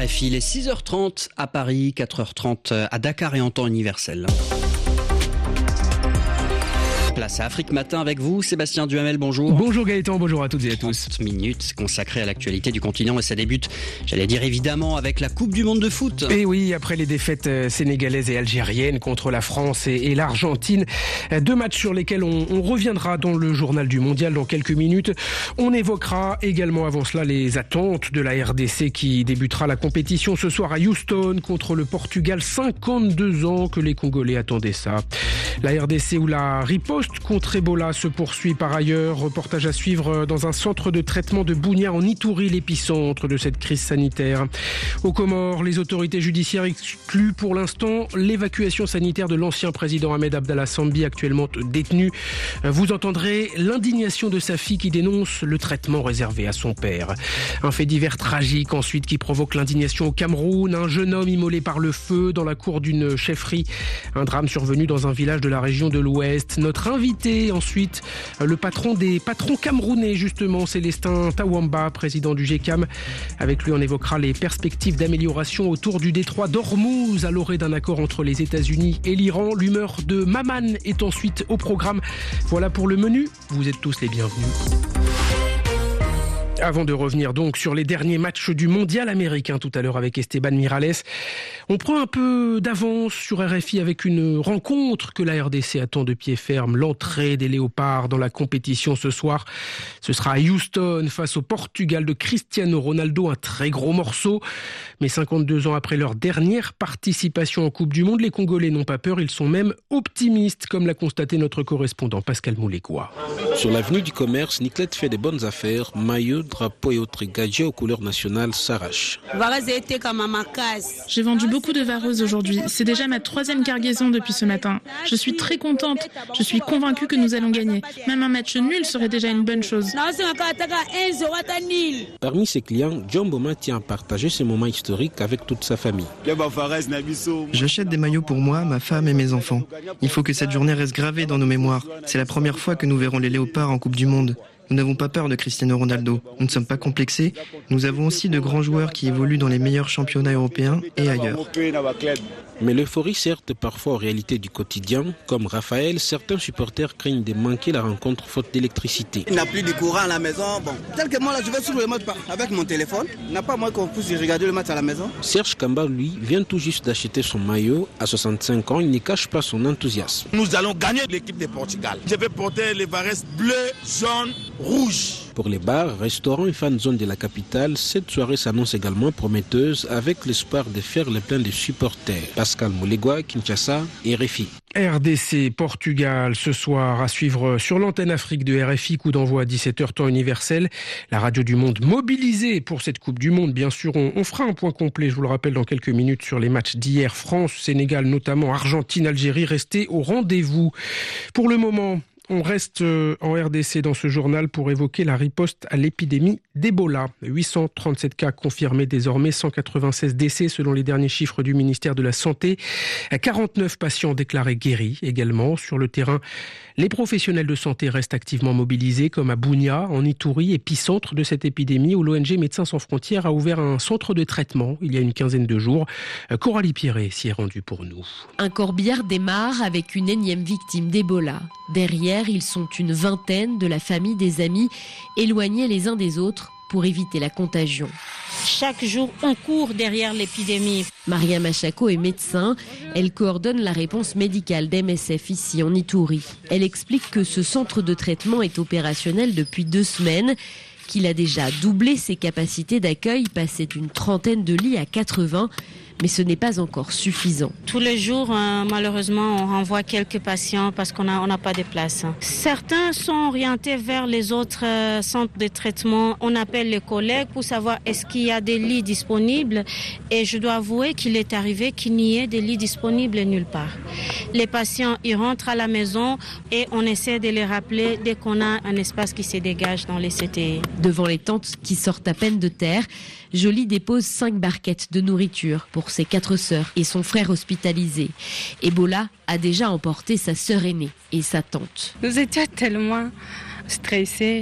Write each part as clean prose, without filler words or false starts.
RFI, il est 6h30 à Paris, 4h30 à Dakar et en temps universel. Place à Afrique Matin avec vous, Sébastien Duhamel, bonjour. Bonjour Gaëtan, bonjour à toutes et à tous. 30 minutes consacrées à l'actualité du continent et ça débute, j'allais dire évidemment, avec la Coupe du Monde de foot. Et oui, après les défaites sénégalaises et algériennes contre la France et l'Argentine, 2 matchs sur lesquels on reviendra dans le journal du mondial dans quelques minutes. On évoquera également avant cela les attentes de la RDC qui débutera la compétition ce soir à Houston contre le Portugal. 52 ans que les Congolais attendaient ça. La RDC où la riposte contre Ebola se poursuit par ailleurs. Reportage à suivre dans un centre de traitement de Bunia en Ituri, l'épicentre de cette crise sanitaire. Aux Comores, les autorités judiciaires excluent pour l'instant l'évacuation sanitaire de l'ancien président Ahmed Abdallah Sambi, actuellement détenu. Vous entendrez l'indignation de sa fille qui dénonce le traitement réservé à son père. Un fait divers tragique ensuite qui provoque l'indignation au Cameroun. Un jeune homme immolé par le feu dans la cour d'une chefferie. Un drame survenu dans un village de la région de l'Ouest. Notre invité ensuite, le patron des patrons camerounais justement, Célestin Tawamba, président du GECAM. Avec lui, on évoquera les perspectives d'amélioration autour du détroit d'Ormuz à l'orée d'un accord entre les États-Unis et l'Iran. L'humeur de Maman est ensuite au programme. Voilà pour le menu. Vous êtes tous les bienvenus. Avant de revenir donc sur les derniers matchs du mondial américain tout à l'heure avec Esteban Miralles, on prend un peu d'avance sur RFI avec une rencontre que la RDC attend de pied ferme. L'entrée des Léopards dans la compétition ce soir. Ce sera à Houston face au Portugal de Cristiano Ronaldo, un très gros morceau. Mais 52 ans après leur dernière participation en Coupe du Monde, les Congolais n'ont pas peur, ils sont même optimistes, comme l'a constaté notre correspondant Pascal Moulécois. Sur l'avenue du Commerce, Niclette fait des bonnes affaires. Maillot, drapeau et autres gadgets aux couleurs nationales s'arrachent. J'ai vendu beaucoup de vareuses aujourd'hui. C'est déjà ma 3e cargaison depuis ce matin. Je suis très contente. Je suis convaincue que nous allons gagner. Même un match nul serait déjà une bonne chose. Parmi ses clients, John Boma tient à partager ces moments historiques avec toute sa famille. J'achète des maillots pour moi, ma femme et mes enfants. Il faut que cette journée reste gravée dans nos mémoires. C'est la première fois que nous verrons les Léopards en Coupe du Monde. Nous n'avons pas peur de Cristiano Ronaldo. Nous ne sommes pas complexés. Nous avons aussi de grands joueurs qui évoluent dans les meilleurs championnats européens et ailleurs. Mais l'euphorie sert parfois aux réalités du quotidien. Comme Raphaël, certains supporters craignent de manquer la rencontre faute d'électricité. Il n'y a plus de courant à la maison. Bon, tel que moi, là, je vais sur le match avec mon téléphone. Il n'y a pas moins qu'on puisse regarder le match à la maison. Serge Kamba, lui, vient tout juste d'acheter son maillot. À 65 ans, il ne cache pas son enthousiasme. Nous allons gagner l'équipe de Portugal. Je vais porter les vareuses bleues, jaunes, rouges. Pour les bars, restaurants et fan zone de la capitale, cette soirée s'annonce également prometteuse avec l'espoir de faire le plein de supporters. Pascal Moulégois, Kinshasa, RFI. RDC, Portugal, ce soir à suivre sur l'antenne Afrique de RFI, coup d'envoi à 17h temps universel. La radio du monde mobilisée pour cette Coupe du Monde. Bien sûr, on fera un point complet, je vous le rappelle, dans quelques minutes sur les matchs d'hier. France, Sénégal, notamment Argentine, Algérie, restés au rendez-vous. Pour le moment, on reste en RDC dans ce journal pour évoquer la riposte à l'épidémie d'Ebola. 837 cas confirmés désormais, 196 décès selon les derniers chiffres du ministère de la Santé. 49 patients déclarés guéris également. Sur le terrain, les professionnels de santé restent activement mobilisés, comme à Bunia, en Ituri, épicentre de cette épidémie, où l'ONG Médecins sans frontières a ouvert un centre de traitement il y a une quinzaine de jours. Coralie Pierret s'y est rendue pour nous. Un corbillard démarre avec une énième victime d'Ebola. Derrière, ils sont une vingtaine de la famille des amis, éloignés les uns des autres pour éviter la contagion. Chaque jour, on court derrière l'épidémie. Maria Machako est médecin. Elle coordonne la réponse médicale d'MSF ici en Ituri. Elle explique que ce centre de traitement est opérationnel depuis 2 semaines, qu'il a déjà doublé ses capacités d'accueil, passé d'une 30aine de lits à 80. Mais ce n'est pas encore suffisant. Tous les jours, malheureusement, on renvoie quelques patients parce qu'on n'a pas de place. Certains sont orientés vers les autres centres de traitement. On appelle les collègues pour savoir est-ce qu'il y a des lits disponibles. Et je dois avouer qu'il est arrivé qu'il n'y ait des lits disponibles nulle part. Les patients, ils rentrent à la maison et on essaie de les rappeler dès qu'on a un espace qui se dégage dans les CTE. Devant les tentes qui sortent à peine de terre, Jolie dépose 5 barquettes de nourriture pour ses 4 sœurs et son frère hospitalisé. Ebola a déjà emporté sa sœur aînée et sa tante. Nous étions tellement stressés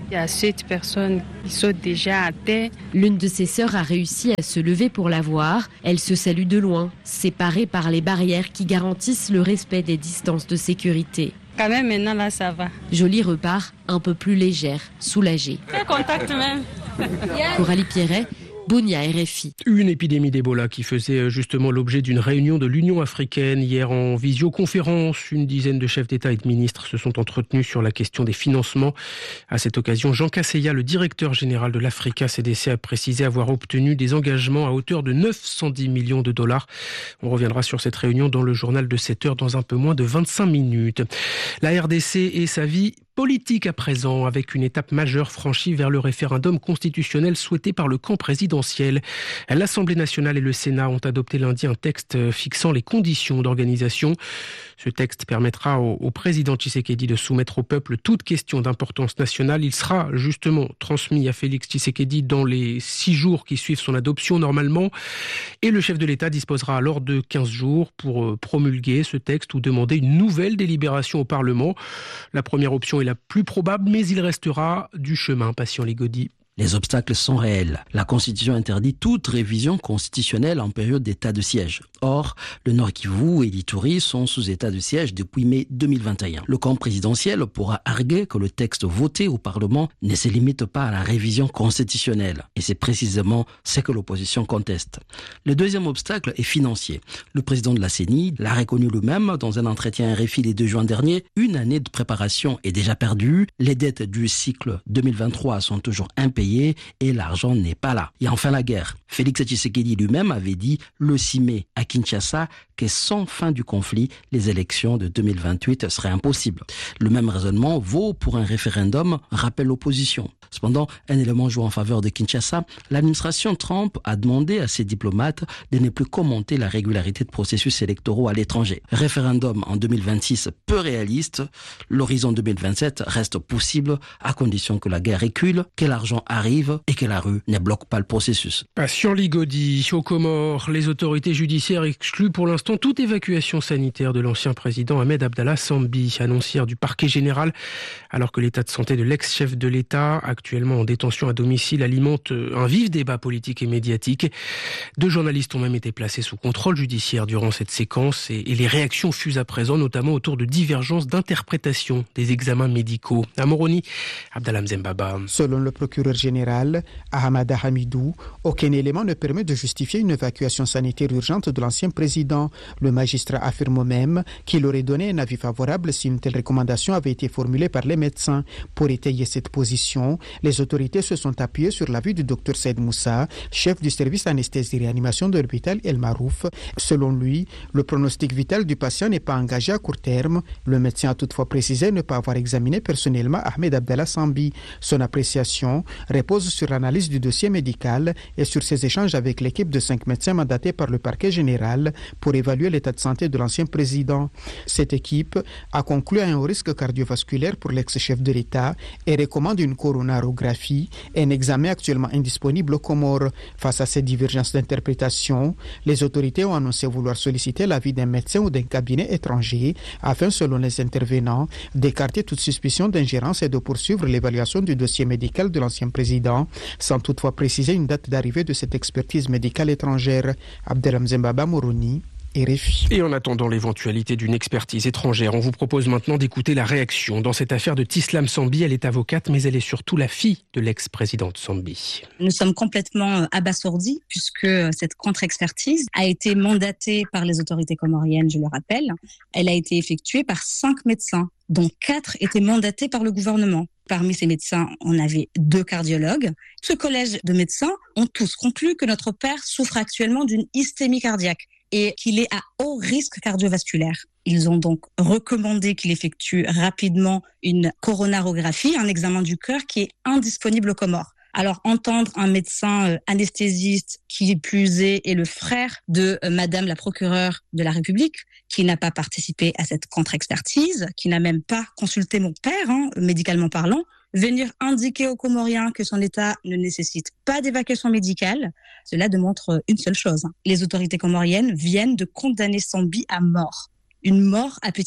Il y a 7 personnes qui sont déjà à terre. L'une de ses sœurs a réussi à se lever pour la voir. Elle se salue de loin, séparée par les barrières qui garantissent le respect des distances de sécurité. Quand même, maintenant, là, ça va. Jolie repart, un peu plus légère, soulagée. Quel contact même. Coralie Pierret, Bunia, RFI. Une épidémie d'Ebola qui faisait justement l'objet d'une réunion de l'Union africaine hier en visioconférence. Une dizaine de chefs d'État et de ministres se sont entretenus sur la question des financements. À cette occasion, Jean Kaseya, le directeur général de l'Africa CDC, a précisé avoir obtenu des engagements à hauteur de 910 millions de dollars. On reviendra sur cette réunion dans le journal de 7 heures dans un peu moins de 25 minutes. La RDC et sa vie politique à présent, avec une étape majeure franchie vers le référendum constitutionnel souhaité par le camp présidentiel. L'Assemblée nationale et le Sénat ont adopté lundi un texte fixant les conditions d'organisation. Ce texte permettra au président Tshisekedi de soumettre au peuple toute question d'importance nationale. Il sera justement transmis à Félix Tshisekedi dans les 6 jours qui suivent son adoption normalement. Et le chef de l'État disposera alors de 15 jours pour promulguer ce texte ou demander une nouvelle délibération au Parlement. La première option est la plus probable, mais il restera du chemin, Patient Ligodi. Les obstacles sont réels. La Constitution interdit toute révision constitutionnelle en période d'état de siège. Or, le Nord Kivu et l'Ituri sont sous état de siège depuis mai 2021. Le camp présidentiel pourra arguer que le texte voté au Parlement ne se limite pas à la révision constitutionnelle. Et c'est précisément ce que l'opposition conteste. Le deuxième obstacle est financier. Le président de la CENI l'a reconnu lui-même dans un entretien RFI le 2 juin dernier. Une année de préparation est déjà perdue. Les dettes du cycle 2023 sont toujours impayées et l'argent n'est pas là. Et enfin la guerre. Félix Tshisekedi lui-même avait dit le 6 mai à Kinshasa que sans fin du conflit, les élections de 2028 seraient impossibles. Le même raisonnement vaut pour un référendum, rappelle l'opposition. Cependant, un élément joue en faveur de Kinshasa. L'administration Trump a demandé à ses diplomates de ne plus commenter la régularité de processus électoraux à l'étranger. Référendum en 2026 peu réaliste. L'horizon 2027 reste possible à condition que la guerre recule, que l'argent arrive et que la rue ne bloque pas le processus. Patient Ligodi, aux Comores, les autorités judiciaires excluent pour l'instant toute évacuation sanitaire de l'ancien président Ahmed Abdallah Sambi, annoncière du parquet général, alors que l'état de santé de l'ex-chef de l'État, actuellement en détention à domicile, alimente un vif débat politique et médiatique. 2 journalistes ont même été placés sous contrôle judiciaire durant cette séquence et les réactions fusent à présent, notamment autour de divergences d'interprétation des examens médicaux. À Moroni, Abdallah Mzembaba. Selon le procureur général, Ahmada Hamidou, aucun élément ne permet de justifier une évacuation sanitaire urgente de l'ancien président. Le magistrat affirme même qu'il aurait donné un avis favorable si une telle recommandation avait été formulée par les médecins. Pour étayer cette position, les autorités se sont appuyées sur l'avis du Dr Saïd Moussa, chef du service anesthésie-réanimation de l'hôpital El Marouf. Selon lui, le pronostic vital du patient n'est pas engagé à court terme. Le médecin a toutefois précisé ne pas avoir examiné personnellement Ahmed Abdallah Sambi. Son appréciation repose sur l'analyse du dossier médical et sur ses échanges avec l'équipe de 5 médecins mandatés par le parquet général pour évaluer l'état de santé de l'ancien président. Cette équipe a conclu à un haut risque cardiovasculaire pour l'ex-chef de l'État et recommande une coronarographie, un examen actuellement indisponible aux Comores. Face à ces divergences d'interprétation, les autorités ont annoncé vouloir solliciter l'avis d'un médecin ou d'un cabinet étranger afin, selon les intervenants, d'écarter toute suspicion d'ingérence et de poursuivre l'évaluation du dossier médical de l'ancien président, sans toutefois préciser une date d'arrivée de cette expertise médicale étrangère. Abdelhamid Zembaba, Moroni, RFI. Et en attendant l'éventualité d'une expertise étrangère, on vous propose maintenant d'écouter la réaction. Dans cette affaire de Tislam Sambi, elle est avocate, mais elle est surtout la fille de l'ex-présidente Sambi. Nous sommes complètement abasourdis puisque cette contre-expertise a été mandatée par les autorités comoriennes, je le rappelle. Elle a été effectuée par 5 médecins, dont 4 étaient mandatés par le gouvernement. Parmi ces médecins, on avait 2 cardiologues. Ce collège de médecins ont tous conclu que notre père souffre actuellement d'une hystémie cardiaque et qu'il est à haut risque cardiovasculaire. Ils ont donc recommandé qu'il effectue rapidement une coronarographie, un examen du cœur qui est indisponible aux Comores. Alors, entendre un médecin anesthésiste qui plus est le frère de Madame la procureure de la République, qui n'a pas participé à cette contre-expertise, qui n'a même pas consulté mon père, médicalement parlant, venir indiquer aux Comoriens que son état ne nécessite pas d'évacuation médicale, cela démontre une seule chose. Les autorités comoriennes viennent de condamner Sambi à mort. Une mort à petit feu.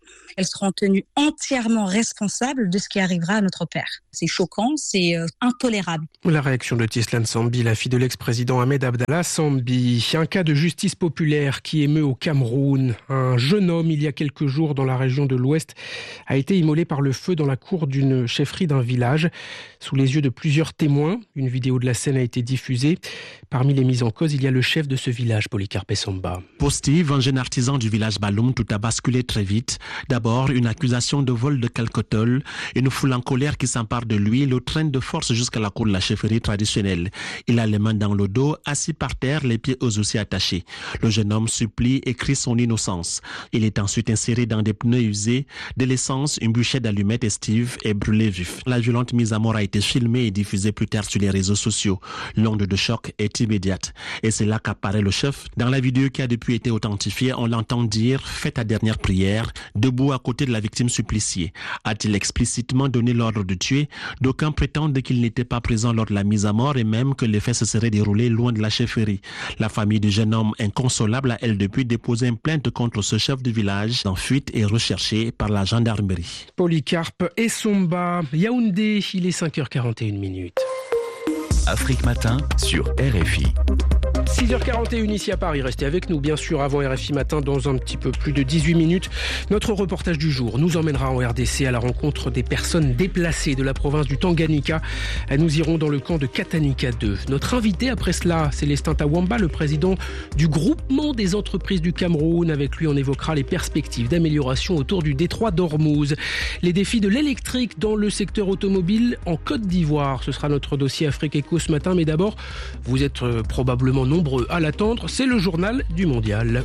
elles seront tenues entièrement responsables de ce qui arrivera à notre père. C'est choquant, c'est intolérable. La réaction de Tislan Sambi, la fille de l'ex-président Ahmed Abdallah Sambi. Un cas de justice populaire qui émeut au Cameroun. Un jeune homme, il y a quelques jours, dans la région de l'Ouest, a été immolé par le feu dans la cour d'une chefferie d'un village. Sous les yeux de plusieurs témoins, une vidéo de la scène a été diffusée. Parmi les mises en cause, il y a le chef de ce village, Polycarpe Samba. Pour Steve, un jeune artisan du village Baloum, tout a basculé très vite. D'abord, une accusation de vol de calcotol. Une foule en colère qui s'empare de lui le traîne de force jusqu'à la cour de la chefferie traditionnelle. Il a les mains dans le dos, assis par terre, les pieds aux aussi attachés. Le jeune homme supplie et crie son innocence. Il est ensuite inséré dans des pneus usés, de l'essence, une bûchette d'allumettes et Steve est brûlé vif. La violente mise à mort a été filmée et diffusée plus tard sur les réseaux sociaux. L'onde de choc est immédiate. Et c'est là qu'apparaît le chef. Dans la vidéo qui a depuis été authentifiée, on l'entend dire « Faites ta dernière prière », debout à côté de la victime suppliciée. A-t-il explicitement donné l'ordre de tuer? D'aucuns prétendent qu'il n'était pas présent lors de la mise à mort et même que les faits se seraient déroulés loin de la chefferie. La famille du jeune homme, inconsolable, a elle depuis déposé une plainte contre ce chef de village en fuite et recherché par la gendarmerie. Polycarpe et Somba, Yaoundé, il est 5h41. Afrique Matin sur RFI. 6h41 ici à Paris, restez avec nous bien sûr avant RFI Matin dans un petit peu plus de 18 minutes. Notre reportage du jour nous emmènera en RDC à la rencontre des personnes déplacées de la province du Tanganyika. Nous irons dans le camp de Katanika 2. Notre invité après cela, Célestin Tawamba, le président du groupement des entreprises du Cameroun. Avec lui, on évoquera les perspectives d'amélioration autour du détroit d'Ormuz. Les défis de l'électrique dans le secteur automobile en Côte d'Ivoire. Ce sera notre dossier Afrique Éco ce matin. Mais d'abord, vous êtes probablement nombreux à l'attendre, c'est le journal du mondial.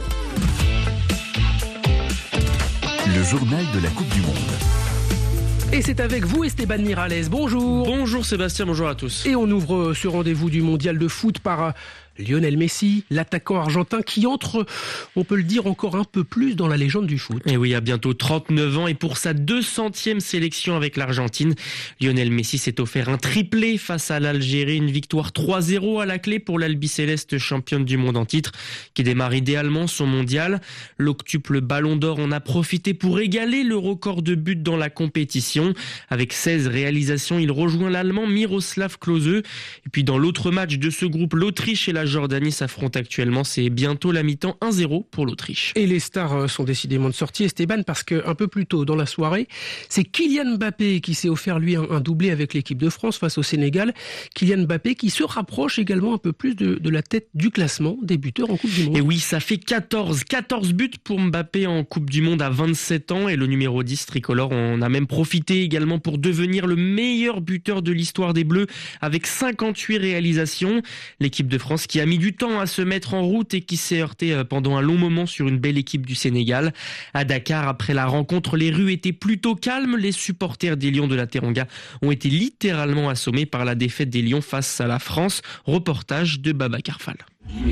Le journal de la Coupe du Monde. Et c'est avec vous Esteban Miralles, bonjour. Bonjour Sébastien, bonjour à tous. Et on ouvre ce rendez-vous du mondial de foot par Lionel Messi, l'attaquant argentin qui entre, on peut le dire, encore un peu plus dans la légende du foot. Et oui, à bientôt 39 ans et pour sa 200e sélection avec l'Argentine, Lionel Messi s'est offert un triplé face à l'Algérie, une victoire 3-0 à la clé pour l'Albiceleste championne du monde en titre qui démarre idéalement son mondial. L'octuple Ballon d'Or en a profité pour égaler le record de buts dans la compétition. Avec 16 réalisations, il rejoint l'Allemand Miroslav Klose. Et puis dans l'autre match de ce groupe, l'Autriche et la Jordanie s'affrontent actuellement. C'est bientôt la mi-temps 1-0 pour l'Autriche. Et les stars sont décidément de sortie, Esteban, parce qu'un peu plus tôt dans la soirée, c'est Kylian Mbappé qui s'est offert lui un doublé avec l'équipe de France face au Sénégal. Kylian Mbappé qui se rapproche également un peu plus de la tête du classement des buteurs en Coupe du Monde. Et oui, ça fait 14 buts pour Mbappé en Coupe du Monde à 27 ans et le numéro 10 tricolore en a même profité également pour devenir le meilleur buteur de l'histoire des Bleus avec 58 réalisations. L'équipe de France qui a mis du temps à se mettre en route et qui s'est heurté pendant un long moment sur une belle équipe du Sénégal. À Dakar, après la rencontre, les rues étaient plutôt calmes. Les supporters des Lions de la Teranga ont été littéralement assommés par la défaite des Lions face à la France. Reportage de Babacar Fall.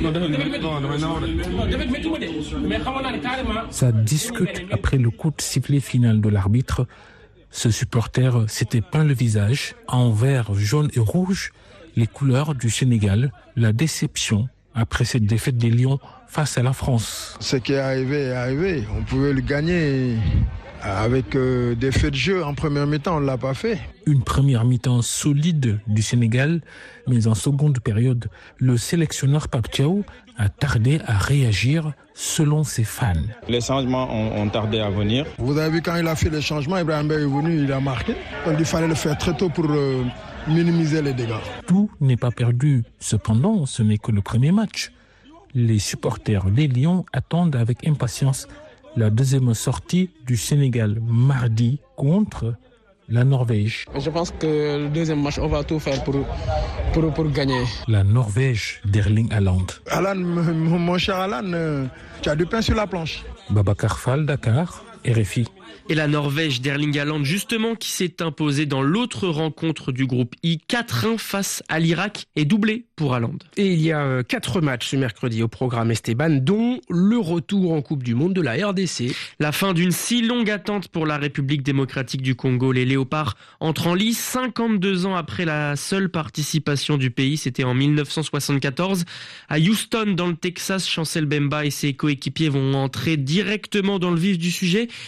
Ça discute après le coup de sifflet final de l'arbitre. Ce supporter s'était peint le visage en vert, jaune et rouge, les couleurs du Sénégal, la déception après cette défaite des Lions face à la France. Ce qui est arrivé. On pouvait le gagner avec des faits de jeu en première mi-temps, on ne l'a pas fait. Une première mi-temps solide du Sénégal, mais en seconde période, le sélectionneur Pape Thiaw a tardé à réagir selon ses fans. Les changements ont tardé à venir. Vous avez vu quand il a fait les changements, Ibrahim Mbaye est venu, il a marqué. Donc il fallait le faire très tôt pour minimiser les dégâts. Tout n'est pas perdu. Cependant, ce n'est que le premier match. Les supporters des Lions attendent avec impatience la deuxième sortie du Sénégal mardi contre la Norvège. Je pense que le deuxième match, on va tout faire pour gagner. La Norvège d'Erling Haaland. Alan, mon cher Alan, tu as du pain sur la planche. Babacar Fall, Dakar, RFI. Et la Norvège d'Erling Haaland, justement, qui s'est imposée dans l'autre rencontre du groupe I, 4-1 face à l'Irak et doublé pour Haaland. Et il y a 4 matchs ce mercredi au programme Esteban, dont le retour en Coupe du Monde de la RDC. La fin d'une si longue attente pour la République démocratique du Congo. Les Léopards entrent en lice 52 ans après la seule participation du pays. C'était en 1974. À Houston, dans le Texas, Chancel Bemba et ses coéquipiers vont entrer directement dans le vif du sujet face à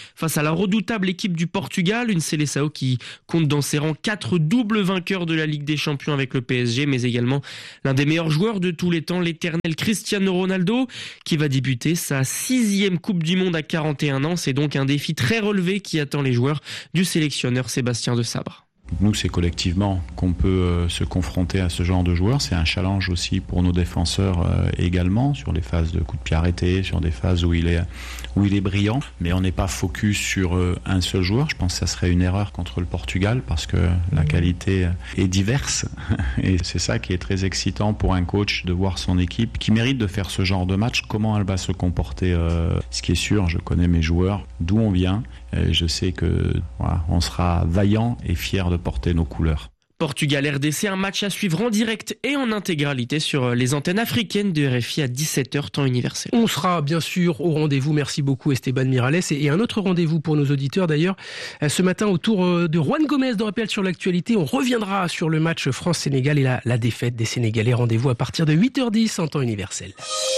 la redoutable équipe du Portugal, une Seleção qui compte dans ses rangs 4 doubles vainqueurs de la Ligue des Champions avec le PSG, mais également l'un des meilleurs joueurs de tous les temps, l'éternel Cristiano Ronaldo, qui va débuter sa 6e Coupe du Monde à 41 ans. C'est donc un défi très relevé qui attend les joueurs du sélectionneur Sébastien Desabre. Nous, c'est collectivement qu'on peut se confronter à ce genre de joueurs. C'est un challenge aussi pour nos défenseurs également, sur les phases de coups de pied arrêtés, sur des phases où il est brillant. Mais on n'est pas focus sur un seul joueur. Je pense que ça serait une erreur contre le Portugal parce que la qualité est diverse. Et c'est ça qui est très excitant pour un coach, de voir son équipe qui mérite de faire ce genre de match, comment elle va se comporter. Ce qui est sûr, je connais mes joueurs, d'où on vient. Je sais que voilà, on sera vaillant et fier de porter nos couleurs. Portugal-RDC, un match à suivre en direct et en intégralité sur les antennes africaines de RFI à 17h temps universel. On sera bien sûr au rendez-vous. Merci beaucoup Esteban Miralles. Et un autre rendez-vous pour nos auditeurs d'ailleurs. Ce matin autour de Juan Gomez de Rappel sur l'actualité. On reviendra sur le match France-Sénégal et la défaite des Sénégalais. Rendez-vous à partir de 8h10 en temps universel.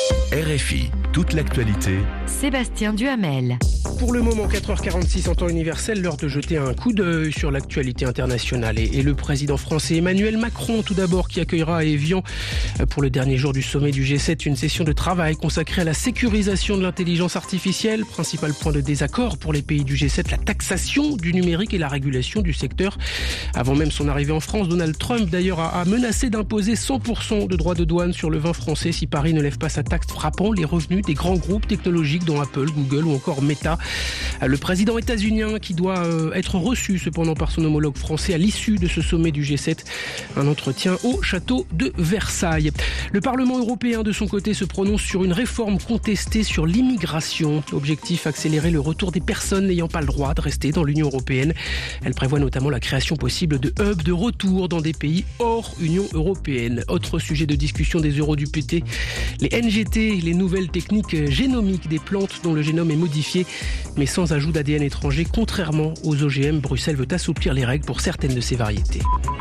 RFI, toute l'actualité. Sébastien Duhamel. Pour le moment, 4h46 en temps universel, l'heure de jeter un coup d'œil sur l'actualité internationale. Et le président français Emmanuel Macron, tout d'abord, qui accueillera à Évian pour le dernier jour du sommet du G7 une session de travail consacrée à la sécurisation de l'intelligence artificielle. Principal point de désaccord pour les pays du G7, la taxation du numérique et la régulation du secteur. Avant même son arrivée en France, Donald Trump d'ailleurs a menacé d'imposer 100% de droits de douane sur le vin français si Paris ne lève pas sa taxe frappant les revenus des grands groupes technologiques dont Apple, Google ou encore Meta. Le président états-unien qui doit être reçu cependant par son homologue français à l'issue de ce sommet du G7, un entretien au château de Versailles. Le Parlement européen de son côté se prononce sur une réforme contestée sur l'immigration. Objectif, accélérer le retour des personnes n'ayant pas le droit de rester dans l'Union européenne. Elle prévoit notamment la création possible de hubs de retour dans des pays hors Union européenne. Autre sujet de discussion des eurodéputés, les NGT, les nouvelles techniques génomiques des plantes dont le génome est modifié, mais sans ajout d'ADN étranger, contrairement aux OGM. Bruxelles veut assouplir les règles pour certaines de ces variétés.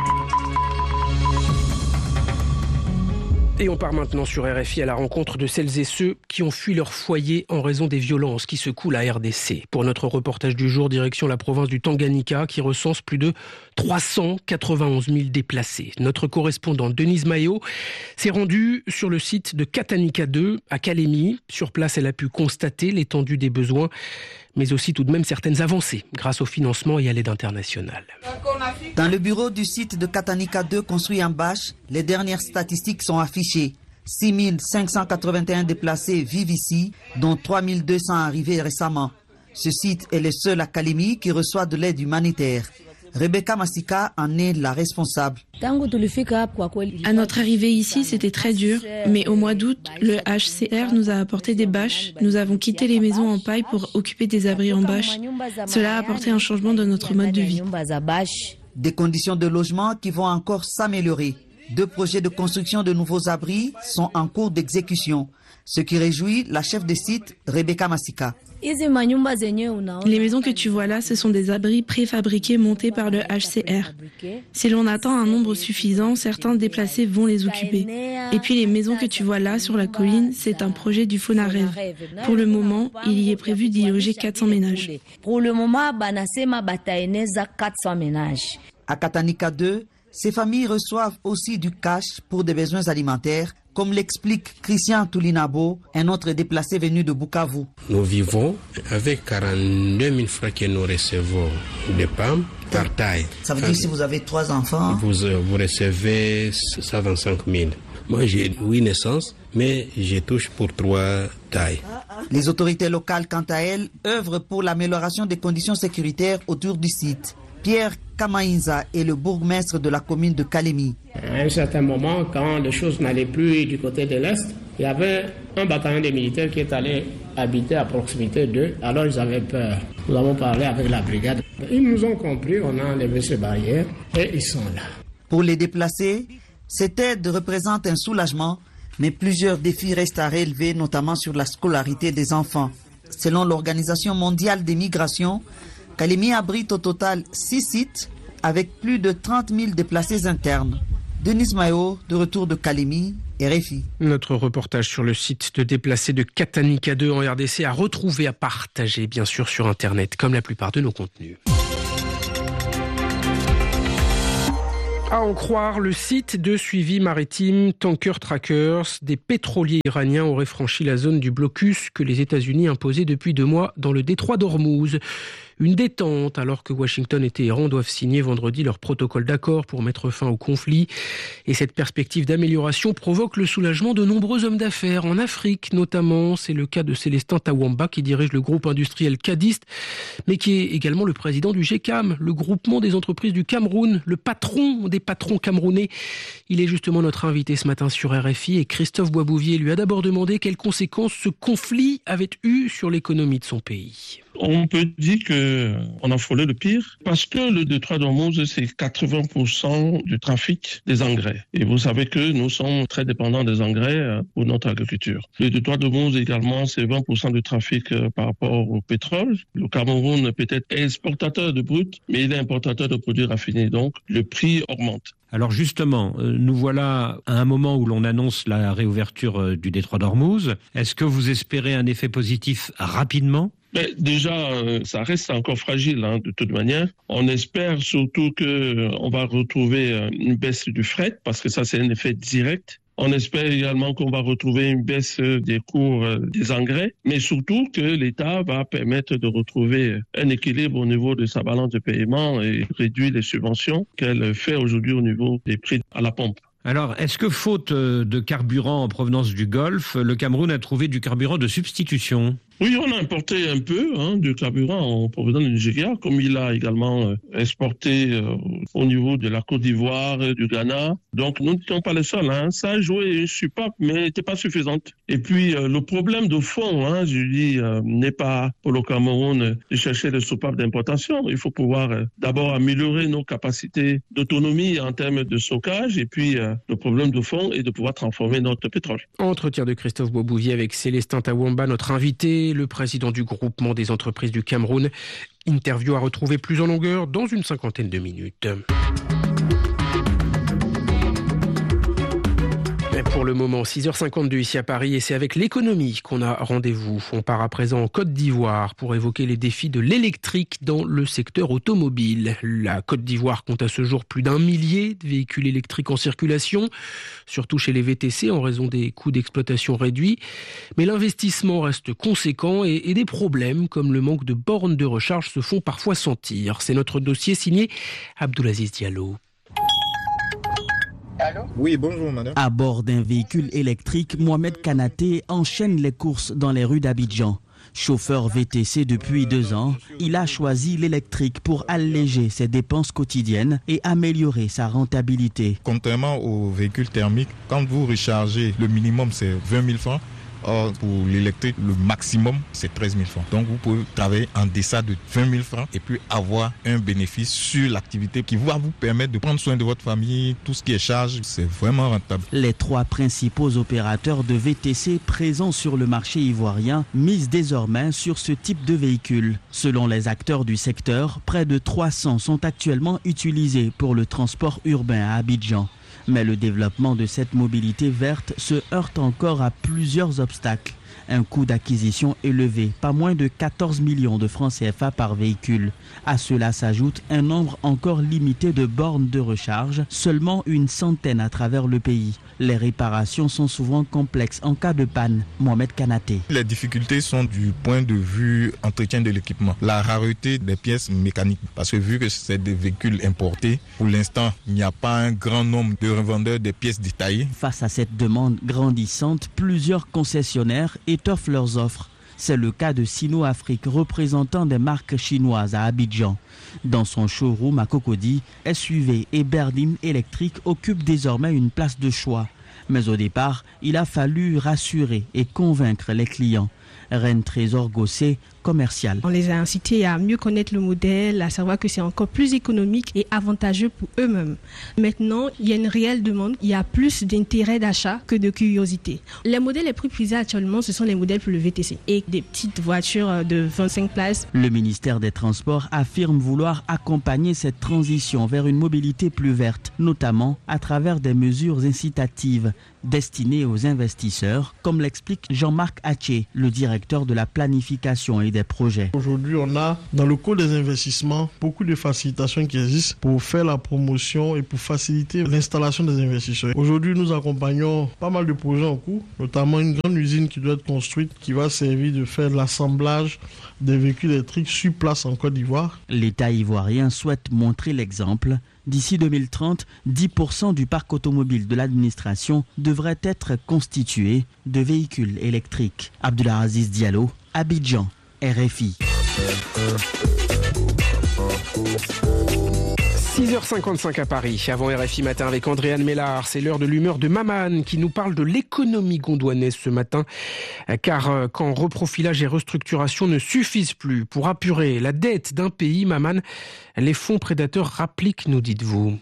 Et on part maintenant sur RFI à la rencontre de celles et ceux qui ont fui leur foyer en raison des violences qui secouent la RDC. Pour notre reportage du jour, direction la province du Tanganyika qui recense plus de 391 000 déplacés. Notre correspondante Denise Mayo s'est rendue sur le site de Katanika 2 à Kalemi. Sur place, elle a pu constater l'étendue des besoins, mais aussi tout de même certaines avancées grâce au financement et à l'aide internationale. Dans le bureau du site de Katanika 2 construit en bâche, les dernières statistiques sont affichées. 6 581 déplacés vivent ici, dont 3 200 arrivés récemment. Ce site est le seul à Kalemi qui reçoit de l'aide humanitaire. Rebecca Massika en est la responsable. À notre arrivée ici, c'était très dur, mais au mois d'août, le HCR nous a apporté des bâches. Nous avons quitté les maisons en paille pour occuper des abris en bâche. Cela a apporté un changement dans notre mode de vie. Des conditions de logement qui vont encore s'améliorer. 2 projets de construction de nouveaux abris sont en cours d'exécution, ce qui réjouit la chef de site Rebecca Massika. Les maisons que tu vois là, ce sont des abris préfabriqués montés par le HCR. Si l'on attend un nombre suffisant, certains déplacés vont les occuper. Et puis les maisons que tu vois là sur la colline, c'est un projet du FONAREV. Pour le moment, il y est prévu d'y loger 400 ménages. À Katanika 2, ces familles reçoivent aussi du cash pour des besoins alimentaires, comme l'explique Christian Toulinabo, un autre déplacé venu de Bukavu. Nous vivons avec 42 000 francs que nous recevons de PAM par taille. Ça veut dire que si vous avez 3 enfants, vous recevez 125 000. Moi, j'ai 8 naissances, mais je touche pour 3 tailles. Les autorités locales, quant à elles, œuvrent pour l'amélioration des conditions sécuritaires autour du site. Pierre Kamaïnza est le bourgmestre de la commune de Kalemi. À un certain moment, quand les choses n'allaient plus du côté de l'Est, il y avait un bataillon de militaires qui est allé habiter à proximité d'eux. Alors ils avaient peur. Nous avons parlé avec la brigade. Ils nous ont compris, on a enlevé ces barrières et ils sont là. Pour les déplacés, cette aide représente un soulagement, mais plusieurs défis restent à relever, notamment sur la scolarité des enfants. Selon l'Organisation mondiale des migrations, Kalemi abrite au total 6 sites avec plus de 30 000 déplacés internes. Denis Mayo, de retour de Kalemi, RFI. Notre reportage sur le site de déplacés de Katanika 2 en RDC à retrouver, à partager bien sûr sur Internet, comme la plupart de nos contenus. À en croire le site de suivi maritime Tanker Trackers, des pétroliers iraniens auraient franchi la zone du blocus que les États-Unis imposaient depuis 2 mois dans le détroit d'Ormuz. Une détente alors que Washington et Téhéran doivent signer vendredi leur protocole d'accord pour mettre fin au conflit. Et cette perspective d'amélioration provoque le soulagement de nombreux hommes d'affaires en Afrique notamment. C'est le cas de Célestin Tawamba qui dirige le groupe industriel Cadiste, mais qui est également le président du GECAM, le groupement des entreprises du Cameroun, le patron des patrons camerounais. Il est justement notre invité ce matin sur RFI et Christophe Boisbouvier lui a d'abord demandé quelles conséquences ce conflit avait eu sur l'économie de son pays. On peut dire qu'on a frôlé le pire parce que le détroit d'Ormuz, c'est 80% du trafic des engrais. Et vous savez que nous sommes très dépendants des engrais pour notre agriculture. Le détroit d'Ormuz également, c'est 20% du trafic par rapport au pétrole. Le Cameroun peut-être est exportateur de brut, mais il est importateur de produits raffinés. Donc, le prix augmente. Alors justement, nous voilà à un moment où l'on annonce la réouverture du détroit d'Ormuz. Est-ce que vous espérez un effet positif rapidement ? Mais déjà, ça reste encore fragile de toute manière. On espère surtout qu'on va retrouver une baisse du fret parce que ça, c'est un effet direct. On espère également qu'on va retrouver une baisse des cours des engrais, mais surtout que l'État va permettre de retrouver un équilibre au niveau de sa balance de paiement et réduire les subventions qu'elle fait aujourd'hui au niveau des prix à la pompe. Alors, est-ce que faute de carburant en provenance du Golfe, le Cameroun a trouvé du carburant de substitution ? Oui, on a importé un peu de carburant en provenance du Nigeria, comme il a également exporté au niveau de la Côte d'Ivoire, du Ghana. Donc, nous n'étions pas les seuls. Ça a joué une soupape, mais n'était pas suffisante. Et puis, le problème de fond, je dis, n'est pas pour le Cameroun de chercher des soupapes d'importation. Il faut pouvoir d'abord améliorer nos capacités d'autonomie en termes de stockage. Et puis, le problème de fond est de pouvoir transformer notre pétrole. Entretien de Christophe Boisbouvier avec Célestin Tawamba, notre invité, le président du groupement des entreprises du Cameroun. Interview à retrouver plus en longueur dans une 50aine de minutes. Pour le moment, 6h52 ici à Paris et c'est avec l'économie qu'on a rendez-vous. On part à présent en Côte d'Ivoire pour évoquer les défis de l'électrique dans le secteur automobile. La Côte d'Ivoire compte à ce jour plus d'1 millier de véhicules électriques en circulation, surtout chez les VTC en raison des coûts d'exploitation réduits. Mais l'investissement reste conséquent et des problèmes comme le manque de bornes de recharge se font parfois sentir. C'est notre dossier signé Abdoulaziz Diallo. Allô ? Oui, bonjour madame. À bord d'un véhicule électrique, Mohamed Kanaté enchaîne les courses dans les rues d'Abidjan. Chauffeur VTC depuis 2 ans, il a choisi l'électrique pour alléger ses dépenses quotidiennes et améliorer sa rentabilité. Contrairement aux véhicules thermiques, quand vous rechargez, le minimum c'est 20 000 francs. Or, pour l'électrique, le maximum, c'est 13 000 francs. Donc, vous pouvez travailler en deçà de 20 000 francs et puis avoir un bénéfice sur l'activité qui va vous permettre de prendre soin de votre famille. Tout ce qui est charge, c'est vraiment rentable. Les 3 principaux opérateurs de VTC présents sur le marché ivoirien misent désormais sur ce type de véhicule. Selon les acteurs du secteur, près de 300 sont actuellement utilisés pour le transport urbain à Abidjan. Mais le développement de cette mobilité verte se heurte encore à plusieurs obstacles. Un coût d'acquisition élevé, pas moins de 14 millions de francs CFA par véhicule. À cela s'ajoute un nombre encore limité de bornes de recharge, seulement une centaine à travers le pays. Les réparations sont souvent complexes en cas de panne. Mohamed Kanaté. Les difficultés sont du point de vue entretien de l'équipement. La rareté des pièces mécaniques, parce que vu que c'est des véhicules importés, pour l'instant, il n'y a pas un grand nombre de revendeurs des pièces détaillées. Face à cette demande grandissante, plusieurs concessionnaires étoffent leurs offres. C'est le cas de Sino Afrique, représentant des marques chinoises à Abidjan. Dans son showroom à Cocody, SUV et berline électrique occupent désormais une place de choix. Mais au départ, il a fallu rassurer et convaincre les clients. Reine Trésor Gossé, commercial. On les a incités à mieux connaître le modèle, à savoir que c'est encore plus économique et avantageux pour eux-mêmes. Maintenant, il y a une réelle demande, il y a plus d'intérêt d'achat que de curiosité. Les modèles les plus prisés actuellement, ce sont les modèles pour le VTC et des petites voitures de 25 places. Le ministère des Transports affirme vouloir accompagner cette transition vers une mobilité plus verte, notamment à travers des mesures incitatives destinées aux investisseurs, comme l'explique Jean-Marc Haché, le directeur de la planification et des projets. Aujourd'hui, on a dans le cours des investissements beaucoup de facilitations qui existent pour faire la promotion et pour faciliter l'installation des investisseurs. Aujourd'hui, nous accompagnons pas mal de projets en cours, notamment une grande usine qui doit être construite, qui va servir de faire l'assemblage des véhicules électriques sur place en Côte d'Ivoire. L'État ivoirien souhaite montrer l'exemple. D'ici 2030, 10% du parc automobile de l'administration devrait être constitué de véhicules électriques. Abdulaziz Diallo, Abidjan, RFI. 6h55 à Paris, avant RFI Matin avec Andréane Mélard. C'est l'heure de l'humeur de Maman qui nous parle de l'économie gondouanaise ce matin. Car quand reprofilage et restructuration ne suffisent plus pour apurer la dette d'un pays, Maman, les fonds prédateurs rappliquent, nous dites-vous.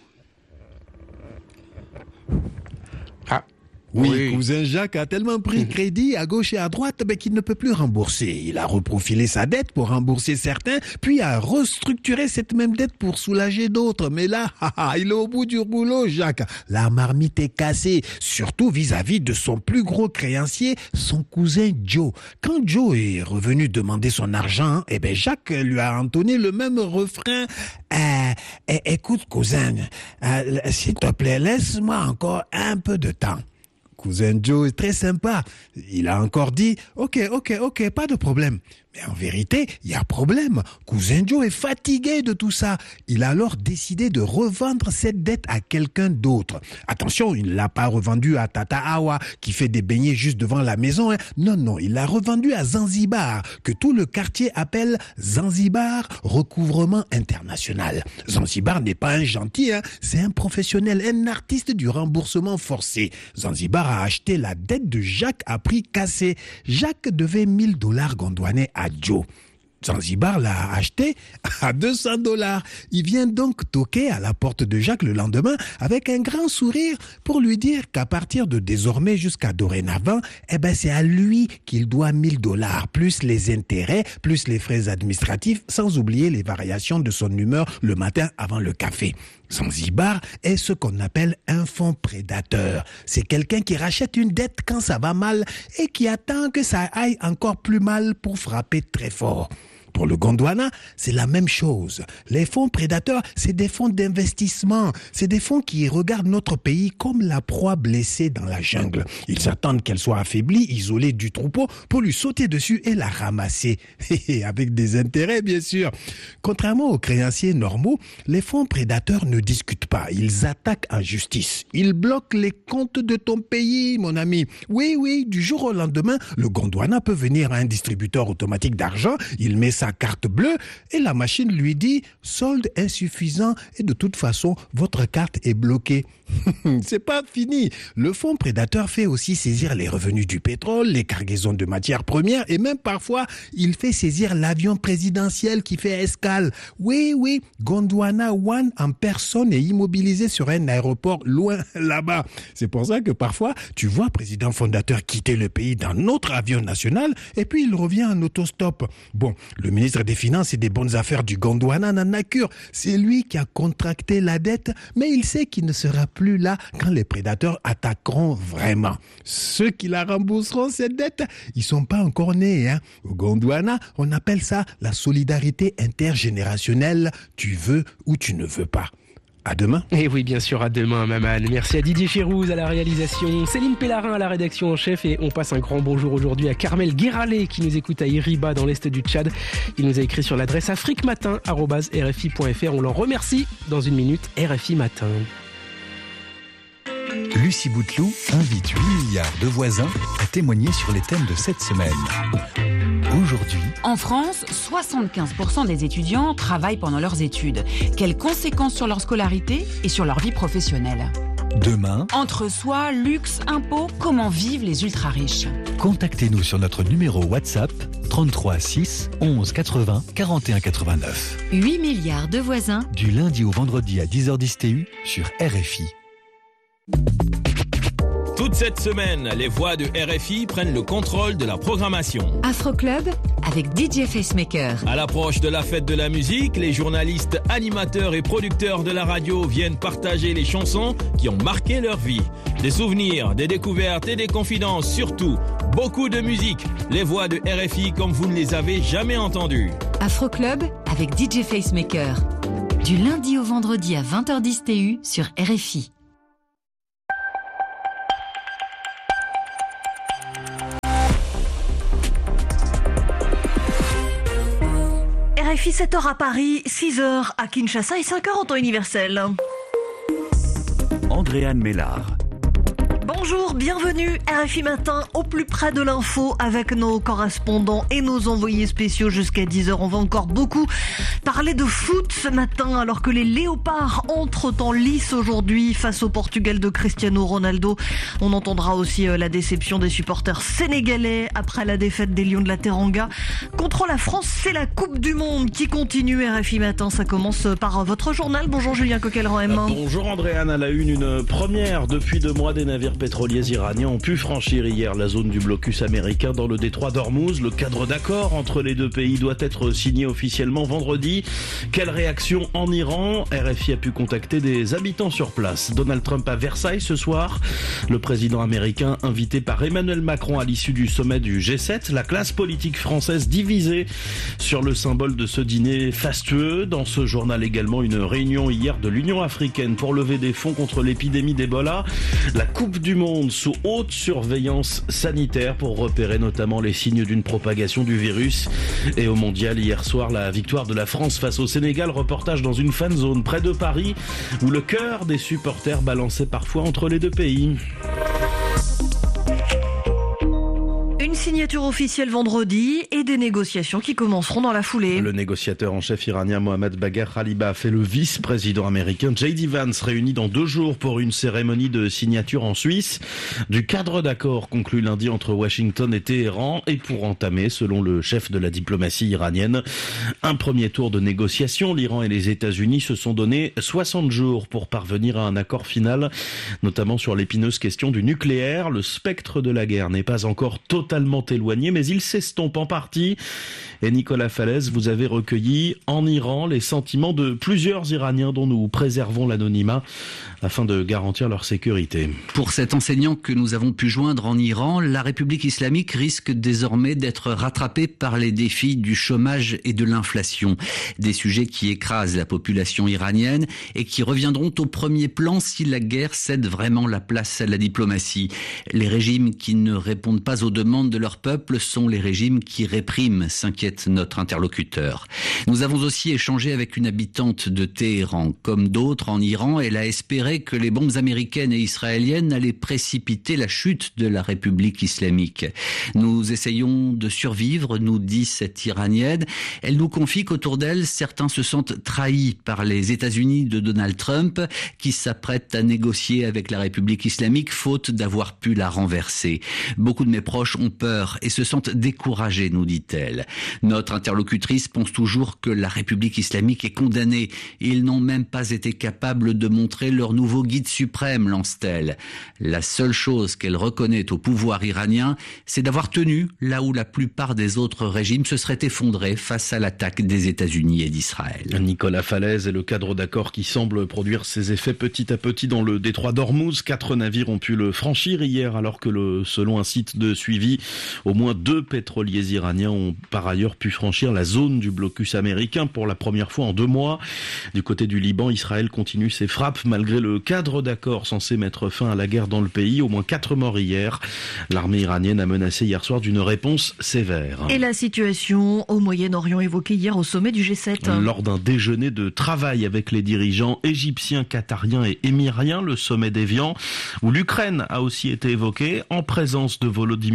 Oui, cousin Jacques a tellement pris crédit à gauche et à droite qu'il ne peut plus rembourser. Il a reprofilé sa dette pour rembourser certains, puis a restructuré cette même dette pour soulager d'autres. Mais là, il est au bout du rouleau, Jacques. La marmite est cassée, surtout vis-à-vis de son plus gros créancier, son cousin Joe. Quand Joe est revenu demander son argent, Jacques lui a entonné le même refrain. Écoute, cousin, s'il te plaît, laisse-moi encore un peu de temps. Cousin Joe est très sympa. Il a encore dit « Ok, pas de problème ». Mais en vérité, il y a problème. Cousin Joe est fatigué de tout ça. Il a alors décidé de revendre cette dette à quelqu'un d'autre. Attention, il ne l'a pas revendu à Tata Awa, qui fait des beignets juste devant la maison. Non, il l'a revendu à Zanzibar, que tout le quartier appelle Zanzibar Recouvrement International. Zanzibar n'est pas un gentil, c'est un professionnel, un artiste du remboursement forcé. Zanzibar a acheté la dette de Jacques à prix cassé. Jacques devait $1000 gondouanais à Joe. Zanzibar l'a acheté à $200. Il vient donc toquer à la porte de Jacques le lendemain avec un grand sourire pour lui dire qu'à partir de désormais jusqu'à dorénavant, c'est à lui qu'il doit $1000, plus les intérêts, plus les frais administratifs, sans oublier les variations de son humeur le matin avant le café. Zanzibar est ce qu'on appelle un fonds prédateur. C'est quelqu'un qui rachète une dette quand ça va mal et qui attend que ça aille encore plus mal pour frapper très fort. Pour le Gondwana, c'est la même chose. Les fonds prédateurs, c'est des fonds d'investissement. C'est des fonds qui regardent notre pays comme la proie blessée dans la jungle. Ils s'attendent qu'elle soit affaiblie, isolée du troupeau, pour lui sauter dessus et la ramasser. Avec des intérêts, bien sûr. Contrairement aux créanciers normaux, les fonds prédateurs ne discutent pas. Ils attaquent en justice. Ils bloquent les comptes de ton pays, mon ami. Oui, du jour au lendemain, le Gondwana peut venir à un distributeur automatique d'argent. Il met sa carte bleue et la machine lui dit « solde insuffisant et de toute façon, votre carte est bloquée ». C'est pas fini. Le fonds prédateur fait aussi saisir les revenus du pétrole, les cargaisons de matières premières et même parfois, il fait saisir l'avion présidentiel qui fait escale. Oui, Gondwana One en personne est immobilisé sur un aéroport loin là-bas. C'est pour ça que parfois, tu vois président fondateur quitter le pays dans notre avion national et puis il revient en autostop. Bon, le ministre des Finances et des Bonnes Affaires du Gondwana n'en a cure. C'est lui qui a contracté la dette, mais il sait qu'il ne sera plus là quand les prédateurs attaqueront vraiment. Ceux qui la rembourseront, cette dette, ils sont pas encore nés. Au Gondwana, on appelle ça la solidarité intergénérationnelle. Tu veux ou tu ne veux pas. À demain. Et oui, bien sûr, à demain, Maman. Merci à Didier Chirouz à la réalisation, Céline Pellarin à la rédaction en chef et on passe un grand bonjour aujourd'hui à Carmel Guéralé qui nous écoute à Iriba dans l'est du Tchad. Il nous a écrit sur l'adresse afriquematin@rfi.fr. On l'en remercie. Dans une minute, RFI Matin. Lucie Bouteloup invite 8 milliards de voisins à témoigner sur les thèmes de cette semaine. Aujourd'hui, en France, 75% des étudiants travaillent pendant leurs études. Quelles conséquences sur leur scolarité et sur leur vie professionnelle ? Demain, Entre soi, luxe, impôts, comment vivent les ultra-riches? contactez-nous sur notre numéro WhatsApp 33 6 11 80 41 89. 8 milliards de voisins. Du lundi au vendredi à 10h10 TU sur RFI. Toute cette semaine, les voix de RFI prennent le contrôle de la programmation. Afro Club avec DJ Facemaker. À l'approche de la fête de la musique, les journalistes, animateurs et producteurs de la radio viennent partager les chansons qui ont marqué leur vie. Des souvenirs, des découvertes et des confidences, surtout beaucoup de musique. Les voix de RFI comme vous ne les avez jamais entendues. Afro Club avec DJ Facemaker. Du lundi au vendredi à 20h10 TU sur RFI. RFI 7h à Paris, 6h à Kinshasa et 5h en temps universel. Andréane Mélard. Bonjour, bienvenue RFI Matin au plus près de l'info avec nos correspondants et nos envoyés spéciaux jusqu'à 10h. On va encore beaucoup parler de foot ce matin alors que les Léopards entrent en lice aujourd'hui face au Portugal de Cristiano Ronaldo. On entendra aussi la déception des supporters sénégalais après la défaite des Lions de la Teranga. Contre la France, c'est la Coupe du Monde qui continue RFI Matin. Ça commence par votre journal. Bonjour Julien Coquelin-Roem. Bonjour Andréane, à la une première depuis 2 mois, des navires pétroliers iraniens ont pu franchir hier la zone du blocus américain dans le détroit d'Ormuz. Le cadre d'accord entre les deux pays doit être signé officiellement vendredi. Quelle réaction en Iran? RFI a pu contacter des habitants sur place. Donald Trump à Versailles ce soir. Le président américain invité par Emmanuel Macron à l'issue du sommet du G7. La classe politique française divisée sur le symbole de ce dîner fastueux. Dans ce journal également, une réunion hier de l'Union africaine pour lever des fonds contre l'épidémie d'Ebola. La Coupe du Monde sous haute surveillance sanitaire pour repérer notamment les signes d'une propagation du virus. Et au mondial, hier soir, la victoire de la France face au Sénégal. Reportage dans une fan zone près de Paris où le cœur des supporters balançait parfois entre les deux pays. Une signature officielle vendredi et des négociations qui commenceront dans la foulée. Le négociateur en chef iranien Mohammad Bagher Khalibaf et le vice-président américain J.D. Vance réunis dans 2 jours pour une cérémonie de signature en Suisse du cadre d'accord conclu lundi entre Washington et Téhéran et pour entamer, selon le chef de la diplomatie iranienne, un premier tour de négociation. L'Iran et les États-Unis se sont donné 60 jours pour parvenir à un accord final, notamment sur l'épineuse question du nucléaire. Le spectre de la guerre n'est pas encore totalement éloigné, mais il s'estompe en partie. Et Nicolas Falaise, vous avez recueilli en Iran les sentiments de plusieurs Iraniens dont nous préservons l'anonymat afin de garantir leur sécurité. Pour cet enseignant que nous avons pu joindre en Iran, la République islamique risque désormais d'être rattrapée par les défis du chômage et de l'inflation. Des sujets qui écrasent la population iranienne et qui reviendront au premier plan si la guerre cède vraiment la place à la diplomatie. Les régimes qui ne répondent pas aux demandes de leur peuple sont les régimes qui répriment, s'inquiète notre interlocuteur. Nous avons aussi échangé avec une habitante de Téhéran. Comme d'autres en Iran, elle a espéré que les bombes américaines et israéliennes allaient précipiter la chute de la République islamique. Nous essayons de survivre, nous dit cette Iranienne. Elle nous confie qu'autour d'elle, certains se sentent trahis par les États-Unis de Donald Trump, qui s'apprêtent à négocier avec la République islamique, faute d'avoir pu la renverser. Beaucoup de mes proches ont peur et se sentent découragés, nous dit-elle. Notre interlocutrice pense toujours que la République islamique est condamnée. Ils n'ont même pas été capables de montrer leur nouveau guide suprême, lance-t-elle. La seule chose qu'elle reconnaît au pouvoir iranien, c'est d'avoir tenu là où la plupart des autres régimes se seraient effondrés face à l'attaque des États-Unis et d'Israël. Nicolas Falaise et le cadre d'accord qui semble produire ses effets petit à petit dans le détroit d'Ormuz. 4 navires ont pu le franchir hier alors que selon un site de suivi, au moins 2 pétroliers iraniens ont par ailleurs pu franchir la zone du blocus américain pour la première fois en 2 mois. Du côté du Liban, Israël continue ses frappes malgré le cadre d'accord censé mettre fin à la guerre dans le pays. Au moins 4 morts hier. L'armée iranienne a menacé hier soir d'une réponse sévère. Et la situation au Moyen-Orient évoquée hier au sommet du G7. Lors d'un déjeuner de travail avec les dirigeants égyptiens, qatariens et émiriens, le sommet d'Évian, où l'Ukraine a aussi été évoquée en présence de Volodymyr Zelensky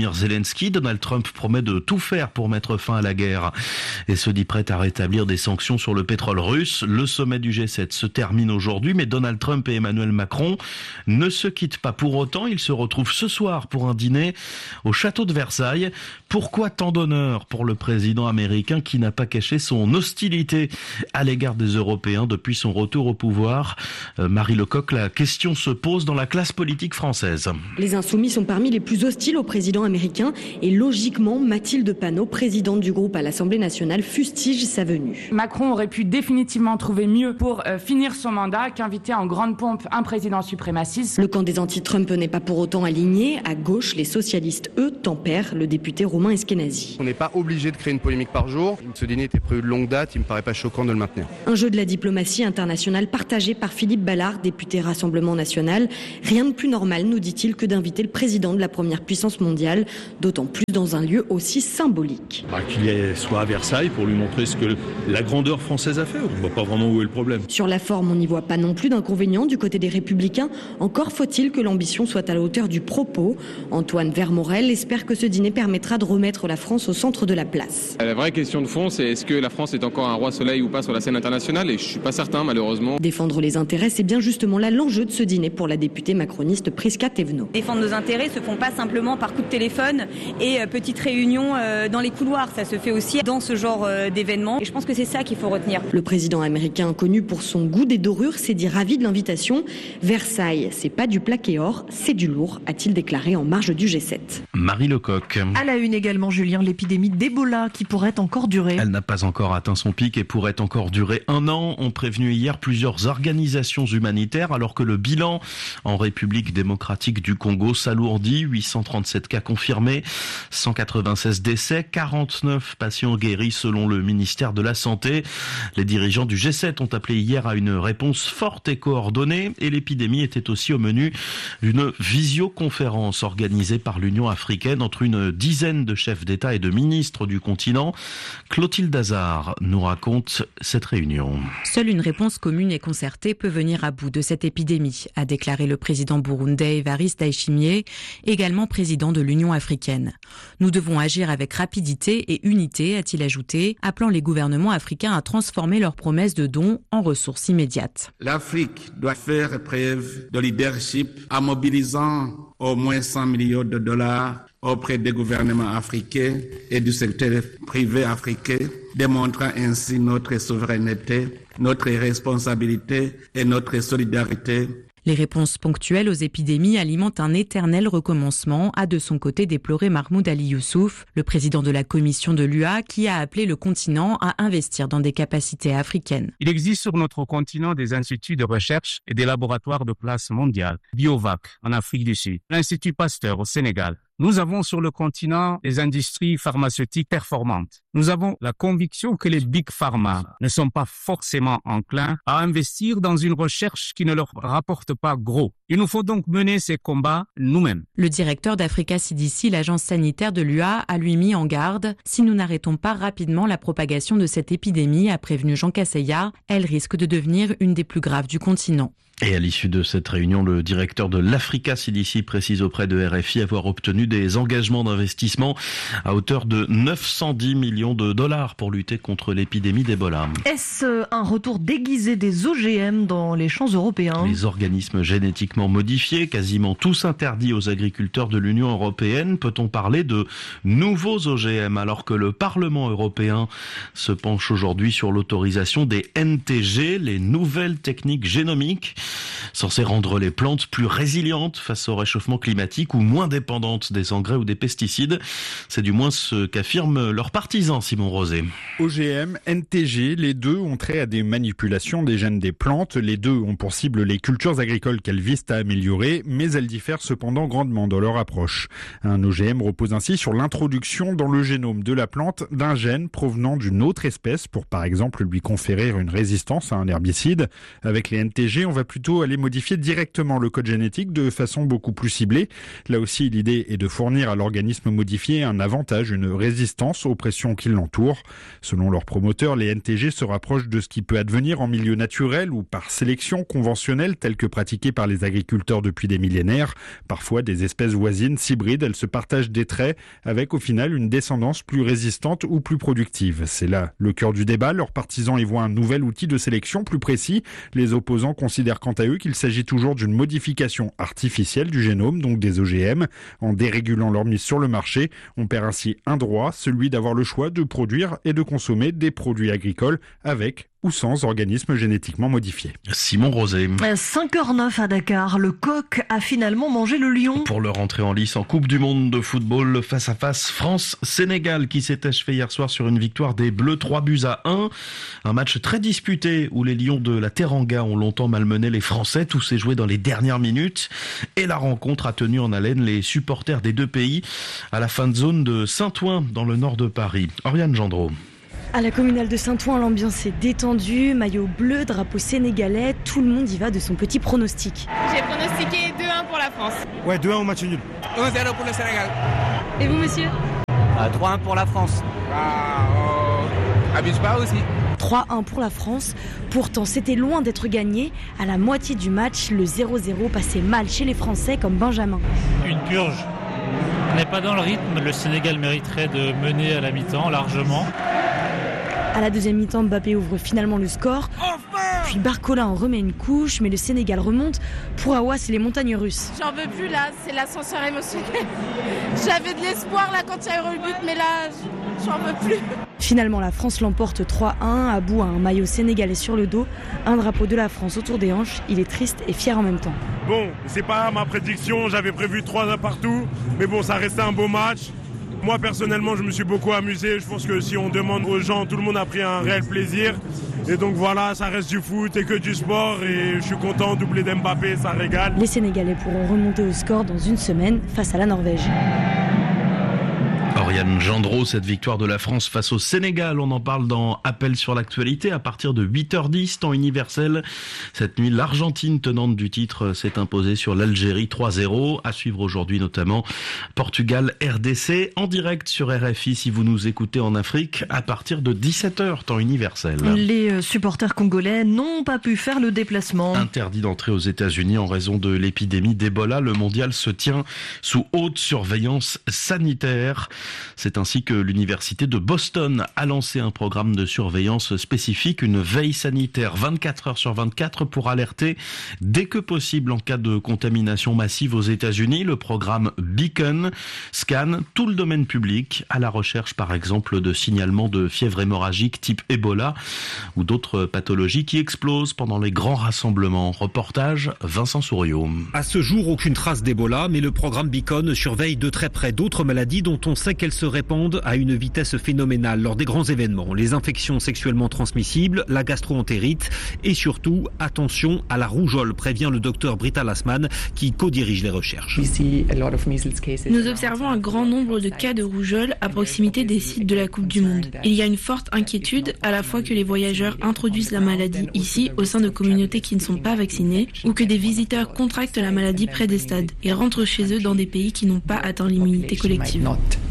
Zelensky, Donald Trump promet de tout faire pour mettre fin à la guerre et se dit prêt à rétablir des sanctions sur le pétrole russe. Le sommet du G7 se termine aujourd'hui, mais Donald Trump et Emmanuel Macron ne se quittent pas pour autant. Ils se retrouvent ce soir pour un dîner au château de Versailles. Pourquoi tant d'honneur pour le président américain qui n'a pas caché son hostilité à l'égard des Européens depuis son retour au pouvoir? Marie Lecoq, la question se pose dans la classe politique française. Les Insoumis sont parmi les plus hostiles au président américain et logiquement, Mathilde Panot, présidente du groupe à l'Assemblée nationale, fustige sa venue. Macron aurait pu définitivement trouver mieux pour finir son mandat qu'inviter en grande pompe un président suprémaciste. Le camp des anti-Trump n'est pas pour autant aligné. À gauche, les socialistes, eux, tempèrent le député Romain Eskenazi. On n'est pas obligé de créer une polémique par jour. Ce dîner était prévu de longue date, il me paraît pas choquant de le maintenir. Un jeu de la diplomatie internationale partagé par Philippe Ballard, député Rassemblement National. Rien de plus normal, nous dit-il, que d'inviter le président de la première puissance mondiale, d'autant plus dans un lieu aussi symbolique. Qu'il soit à Versailles pour lui montrer ce que la grandeur française a fait. On ne voit pas vraiment où est le problème. Sur la forme, on n'y voit pas non plus d'inconvénients du côté des Républicains. Encore faut-il que l'ambition soit à la hauteur du propos. Antoine Vermorel espère que ce dîner permettra de remettre la France au centre de la place. La vraie question de fond, c'est est-ce que la France est encore un roi soleil ou pas sur la scène internationale? Et je ne suis pas certain, malheureusement. Défendre les intérêts, c'est bien justement là l'enjeu de ce dîner pour la députée macroniste Prisca Thévenot. Défendre nos intérêts se font pas simplement par coup de téléphone et petites réunions dans les couloirs. Ça se fait aussi dans ce genre d'événements. Et je pense que c'est ça qu'il faut retenir. Le président américain, connu pour son goût des dorures, s'est dit ravi de l'invitation. Versailles, c'est pas du plaqué or, c'est du lourd, a-t-il déclaré en marge du G7. Marie Lecoq. À la une également, Julien, l'épidémie d'Ebola qui pourrait encore durer. Elle n'a pas encore atteint son pic et pourrait encore durer 1 an. Ont prévenu hier plusieurs organisations humanitaires alors que le bilan en République démocratique du Congo s'alourdit. 837 cas confirmés, 196 décès, 49 patients guéris selon le ministère de la Santé. Les dirigeants du G7 ont appelé hier à une réponse forte et coordonnée et l'épidémie était aussi au menu d'une visioconférence organisée par l'Union africaine entre une dizaine de chefs d'État et de ministres du continent. Clotilde Hazard nous raconte cette réunion. Seule une réponse commune et concertée peut venir à bout de cette épidémie, a déclaré le président burundais Evariste Ndayishimiye, également président de l'Union africaine. Nous devons agir avec rapidité et unité, a-t-il ajouté, appelant les gouvernements africains à transformer leurs promesses de dons en ressources immédiates. L'Afrique doit faire preuve de leadership en mobilisant au moins 100 millions de dollars auprès des gouvernements africains et du secteur privé africain, démontrant ainsi notre souveraineté, notre responsabilité et notre solidarité. Les réponses ponctuelles aux épidémies alimentent un éternel recommencement, a de son côté déploré Mahmoud Ali Youssouf, le président de la commission de l'UA, qui a appelé le continent à investir dans des capacités africaines. Il existe sur notre continent des instituts de recherche et des laboratoires de classe mondiale. Biovac en Afrique du Sud, l'Institut Pasteur au Sénégal. Nous avons sur le continent des industries pharmaceutiques performantes. Nous avons la conviction que les Big Pharma ne sont pas forcément enclins à investir dans une recherche qui ne leur rapporte pas gros. Il nous faut donc mener ces combats nous-mêmes. Le directeur d'Africa CDC, l'agence sanitaire de l'UA, a lui mis en garde. Si nous n'arrêtons pas rapidement la propagation de cette épidémie, a prévenu Jean Casseya, elle risque de devenir une des plus graves du continent. Et à l'issue de cette réunion, le directeur de l'Africa CDC précise auprès de RFI avoir obtenu des engagements d'investissement à hauteur de 910 millions de dollars pour lutter contre l'épidémie d'Ebola. Est-ce un retour déguisé des OGM dans les champs européens? Les organismes génétiquement modifiés, quasiment tous interdits aux agriculteurs de l'Union européenne. Peut-on parler de nouveaux OGM alors que le Parlement européen se penche aujourd'hui sur l'autorisation des NTG, les nouvelles techniques génomiques, censé rendre les plantes plus résilientes face au réchauffement climatique ou moins dépendantes des engrais ou des pesticides. C'est du moins ce qu'affirment leurs partisans, Simon Rosé. OGM, NTG, les deux ont trait à des manipulations des gènes des plantes. Les deux ont pour cible les cultures agricoles qu'elles visent à améliorer, mais elles diffèrent cependant grandement dans leur approche. Un OGM repose ainsi sur l'introduction dans le génome de la plante d'un gène provenant d'une autre espèce pour par exemple lui conférer une résistance à un herbicide. Avec les NTG, on va plus plutôt aller modifier directement le code génétique de façon beaucoup plus ciblée. Là aussi, l'idée est de fournir à l'organisme modifié un avantage, une résistance aux pressions qui l'entourent. Selon leurs promoteurs, les NTG se rapprochent de ce qui peut advenir en milieu naturel ou par sélection conventionnelle telle que pratiquée par les agriculteurs depuis des millénaires. Parfois, des espèces voisines s'hybrident, elles se partagent des traits avec au final une descendance plus résistante ou plus productive. C'est là le cœur du débat. Leurs partisans y voient un nouvel outil de sélection plus précis. Les opposants considèrent quant à eux qu'il s'agit toujours d'une modification artificielle du génome, donc des OGM. En dérégulant leur mise sur le marché, on perd ainsi un droit, celui d'avoir le choix de produire et de consommer des produits agricoles avec ou sans organismes génétiquement modifiés. Simon Rosé. 5h09 à Dakar, le coq a finalement mangé le lion. Pour leur entrée en lice en Coupe du Monde de football, le face-à-face France-Sénégal qui s'est achevé hier soir sur une victoire des Bleus 3-1. Un match très disputé où les Lions de la Teranga ont longtemps malmené les Français. Tout s'est joué dans les dernières minutes. Et la rencontre a tenu en haleine les supporters des deux pays à la fin de zone de Saint-Ouen dans le nord de Paris. Oriane Gendreau. À la communale de Saint-Ouen, l'ambiance est détendue, maillot bleu, drapeau sénégalais, tout le monde y va de son petit pronostic. J'ai pronostiqué 2-1 pour la France. Ouais, 2-1 au match nul. 1-0 pour le Sénégal. Et vous, monsieur ? 3-1 pour la France. Abuse pas aussi. 3-1 pour la France. Pourtant, c'était loin d'être gagné. À la moitié du match, le 0-0 passait mal chez les Français comme Benjamin. Une purge. On n'est pas dans le rythme. Le Sénégal mériterait de mener à la mi-temps largement. À la deuxième mi-temps, Mbappé ouvre finalement le score. Puis Barcola en remet une couche, mais le Sénégal remonte. Pour Awa, c'est les montagnes russes. J'en veux plus là, c'est l'ascenseur émotionnel. J'avais de l'espoir là quand il y a eu le but, mais là, j'en veux plus. Finalement, la France l'emporte 3-1. Abou a un maillot sénégalais sur le dos, un drapeau de la France autour des hanches. Il est triste et fier en même temps. Bon, c'est pas ma prédiction, j'avais prévu 3-1 partout, mais bon, ça restait un beau match. Moi personnellement je me suis beaucoup amusé, je pense que si on demande aux gens, tout le monde a pris un réel plaisir. Et donc voilà, ça reste du foot et que du sport et je suis content, doublé d'Mbappé, ça régale. Les Sénégalais pourront remonter au score dans une semaine face à la Norvège. Oriane Gendreau, cette victoire de la France face au Sénégal, on en parle dans Appel sur l'actualité à partir de 8h10, temps universel. Cette nuit, l'Argentine, tenante du titre, s'est imposée sur l'Algérie 3-0. À suivre aujourd'hui notamment Portugal-RDC en direct sur RFI si vous nous écoutez en Afrique à partir de 17h, temps universel. Les supporters congolais n'ont pas pu faire le déplacement. Interdit d'entrer aux États-Unis en raison de l'épidémie d'Ebola, le mondial se tient sous haute surveillance sanitaire. C'est ainsi que l'université de Boston a lancé un programme de surveillance spécifique, une veille sanitaire 24 heures sur 24 pour alerter dès que possible en cas de contamination massive aux États-Unis. Le programme Beacon scanne tout le domaine public à la recherche par exemple de signalements de fièvre hémorragique type Ebola ou d'autres pathologies qui explosent pendant les grands rassemblements. Reportage Vincent Souriau. À ce jour, aucune trace d'Ebola, mais le programme Beacon surveille de très près d'autres maladies dont on sait qu'elles se répandent à une vitesse phénoménale lors des grands événements. Les infections sexuellement transmissibles, la gastro-entérite et surtout, attention à la rougeole, prévient le docteur Britta Lassmann qui co-dirige les recherches. Nous observons un grand nombre de cas de rougeole à proximité des sites de la Coupe du Monde. Il y a une forte inquiétude à la fois que les voyageurs introduisent la maladie ici au sein de communautés qui ne sont pas vaccinées ou que des visiteurs contractent la maladie près des stades et rentrent chez eux dans des pays qui n'ont pas atteint l'immunité collective.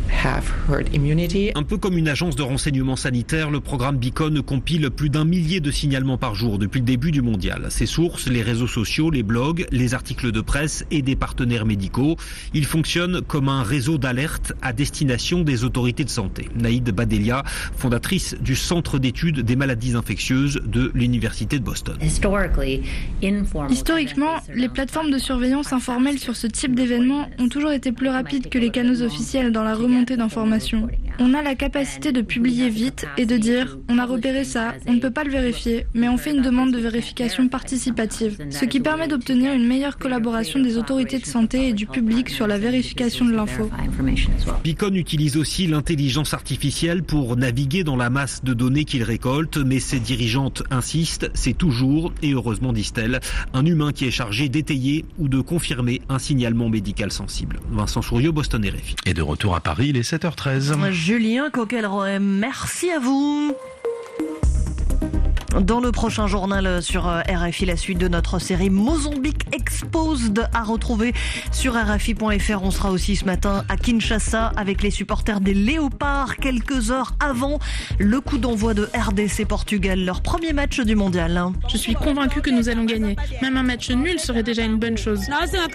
Un peu comme une agence de renseignement sanitaire, le programme Beacon compile plus d'1 millier de signalements par jour depuis le début du mondial. Ses sources, les réseaux sociaux, les blogs, les articles de presse et des partenaires médicaux. Il fonctionne comme un réseau d'alerte à destination des autorités de santé. Naïd Badelia, fondatrice du Centre d'études des maladies infectieuses de l'Université de Boston. Historiquement, les plateformes de surveillance informelles sur ce type d'événements ont toujours été plus rapides que les canaux officiels dans la remontée d'informations. On a la capacité de publier vite et de dire « on a repéré ça, on ne peut pas le vérifier, mais on fait une demande de vérification participative », ce qui permet d'obtenir une meilleure collaboration des autorités de santé et du public sur la vérification de l'info. Beacon utilise aussi l'intelligence artificielle pour naviguer dans la masse de données qu'il récolte, mais ses dirigeantes insistent, c'est toujours, et heureusement disent-elles, un humain qui est chargé d'étayer ou de confirmer un signalement médical sensible. Vincent Souriau, Boston RFI. Et de retour à Paris, il est 7h13. Julien Coquelroem, merci à vous. Dans le prochain journal sur RFI, la suite de notre série Mozambique Exposed à retrouver sur RFI.fr. On sera aussi ce matin à Kinshasa avec les supporters des Léopards quelques heures avant le coup d'envoi de RDC-Portugal, leur premier match du mondial. Je suis convaincue que nous allons gagner. Même un match nul serait déjà une bonne chose.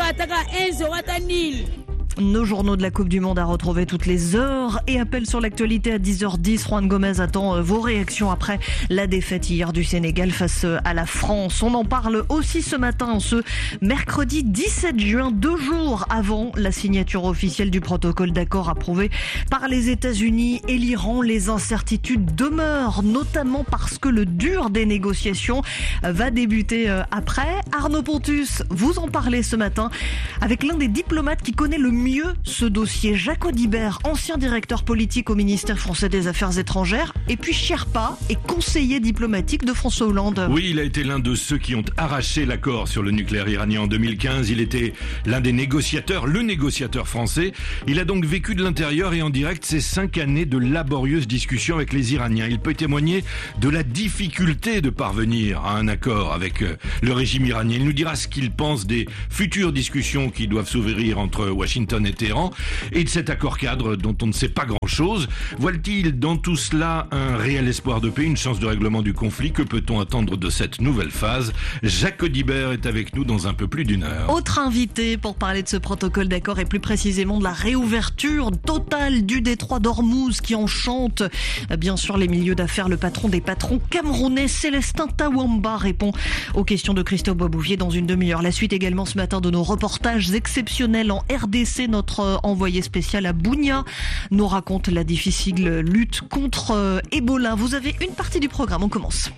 Nos journaux de la Coupe du Monde à retrouver toutes les heures et appel sur l'actualité à 10h10. Juan Gomez attend vos réactions après la défaite hier du Sénégal face à la France. On en parle aussi ce matin, ce mercredi 17 juin, 2 jours avant la signature officielle du protocole d'accord approuvé par les États-Unis et l'Iran. Les incertitudes demeurent, notamment parce que le dur des négociations va débuter après. Arnaud Pontus, vous en parlez ce matin avec l'un des diplomates qui connaît le mieux ce dossier, Jacques Audibert, ancien directeur politique au ministère français des Affaires étrangères, et puis Sherpa et conseiller diplomatique de François Hollande. Oui, il a été l'un de ceux qui ont arraché l'accord sur le nucléaire iranien en 2015. Il était l'un des négociateurs, le négociateur français. Il a donc vécu de l'intérieur et en direct ces 5 années de laborieuses discussions avec les Iraniens. Il peut témoigner de la difficulté de parvenir à un accord avec le régime iranien. Il nous dira ce qu'il pense des futures discussions qui doivent s'ouvrir entre Washington et Téhéran et de cet accord cadre dont on ne sait pas grand-chose. Voit-il dans tout cela un réel espoir de paix, une chance de règlement du conflit? Que peut-on attendre de cette nouvelle phase? Jacques Audibert est avec nous dans un peu plus d'1 heure. Autre invité pour parler de ce protocole d'accord et plus précisément de la réouverture totale du détroit d'Ormuz qui enchante bien sûr les milieux d'affaires. Le patron des patrons camerounais, Célestin Tawamba, répond aux questions de Christophe Boisbouvier dans une demi-heure. La suite également ce matin de nos reportages exceptionnels en RDC. Notre envoyé spécial à Bunia nous raconte la difficile lutte contre Ebola. Vous avez une partie du programme, on commence.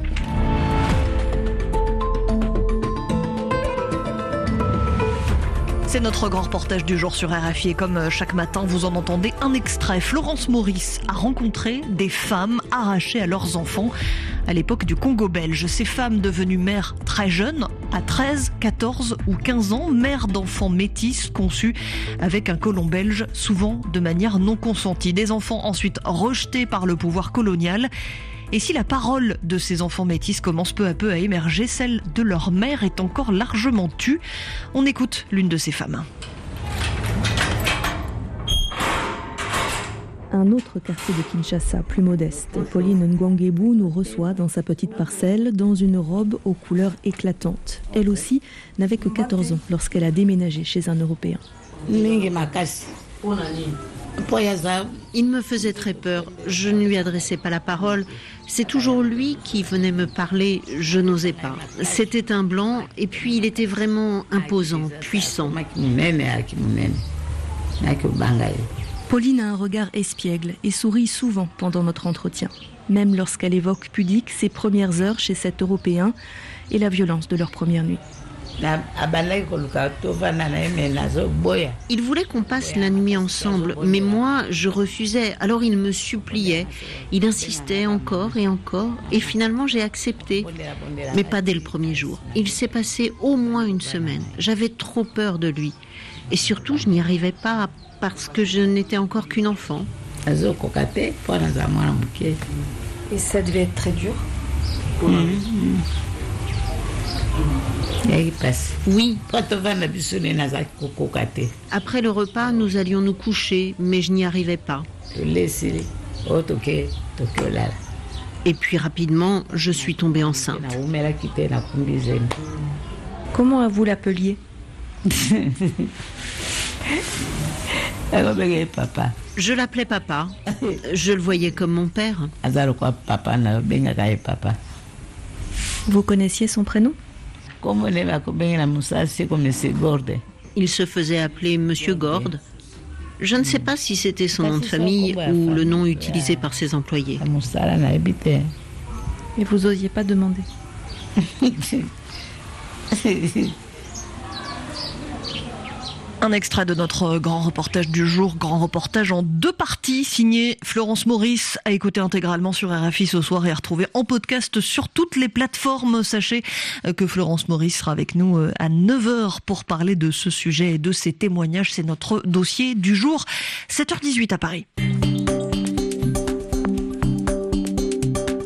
C'est notre grand reportage du jour sur RFI et comme chaque matin, vous en entendez un extrait. Florence Maurice a rencontré des femmes arrachées à leurs enfants à l'époque du Congo belge. Ces femmes devenues mères très jeunes, à 13, 14 ou 15 ans, mères d'enfants métis conçus avec un côlon belge, souvent de manière non consentie. Des enfants ensuite rejetés par le pouvoir colonial. Et si la parole de ces enfants métis commence peu à peu à émerger, celle de leur mère est encore largement tue. On écoute l'une de ces femmes. Un autre quartier de Kinshasa, plus modeste. Pauline Ngwangebu nous reçoit dans sa petite parcelle, dans une robe aux couleurs éclatantes. Elle aussi n'avait que 14 ans lorsqu'elle a déménagé chez un Européen. Il me faisait très peur. Je ne lui adressais pas la parole. C'est toujours lui qui venait me parler. Je n'osais pas. C'était un blanc et puis il était vraiment imposant, puissant. Pauline a un regard espiègle et sourit souvent pendant notre entretien. Même lorsqu'elle évoque pudique ses premières heures chez cet Européen et la violence de leur première nuit. Il voulait qu'on passe la nuit ensemble, mais moi, je refusais. Alors il me suppliait. Il insistait encore et encore. Et finalement, j'ai accepté. Mais pas dès le premier jour. Il s'est passé au moins une semaine. J'avais trop peur de lui. Et surtout, je n'y arrivais pas parce que je n'étais encore qu'une enfant. Et ça devait être très dur pour lui. Oui. Après le repas, nous allions nous coucher, mais je n'y arrivais pas. Et puis rapidement, je suis tombée enceinte. Comment vous l'appeliez? Je l'appelais papa. Je le voyais comme mon père. Vous connaissiez son prénom? Il se faisait appeler Monsieur Gorde. Je ne sais pas si c'était son nom de famille ou le nom utilisé par ses employés. Et vous n'osiez pas demander? Un extrait de notre grand reportage du jour, grand reportage en 2 parties, signé Florence Maurice, à écouter intégralement sur RFI ce soir et à retrouver en podcast sur toutes les plateformes. Sachez que Florence Maurice sera avec nous à 9h pour parler de ce sujet et de ses témoignages. C'est notre dossier du jour, 7h18 à Paris.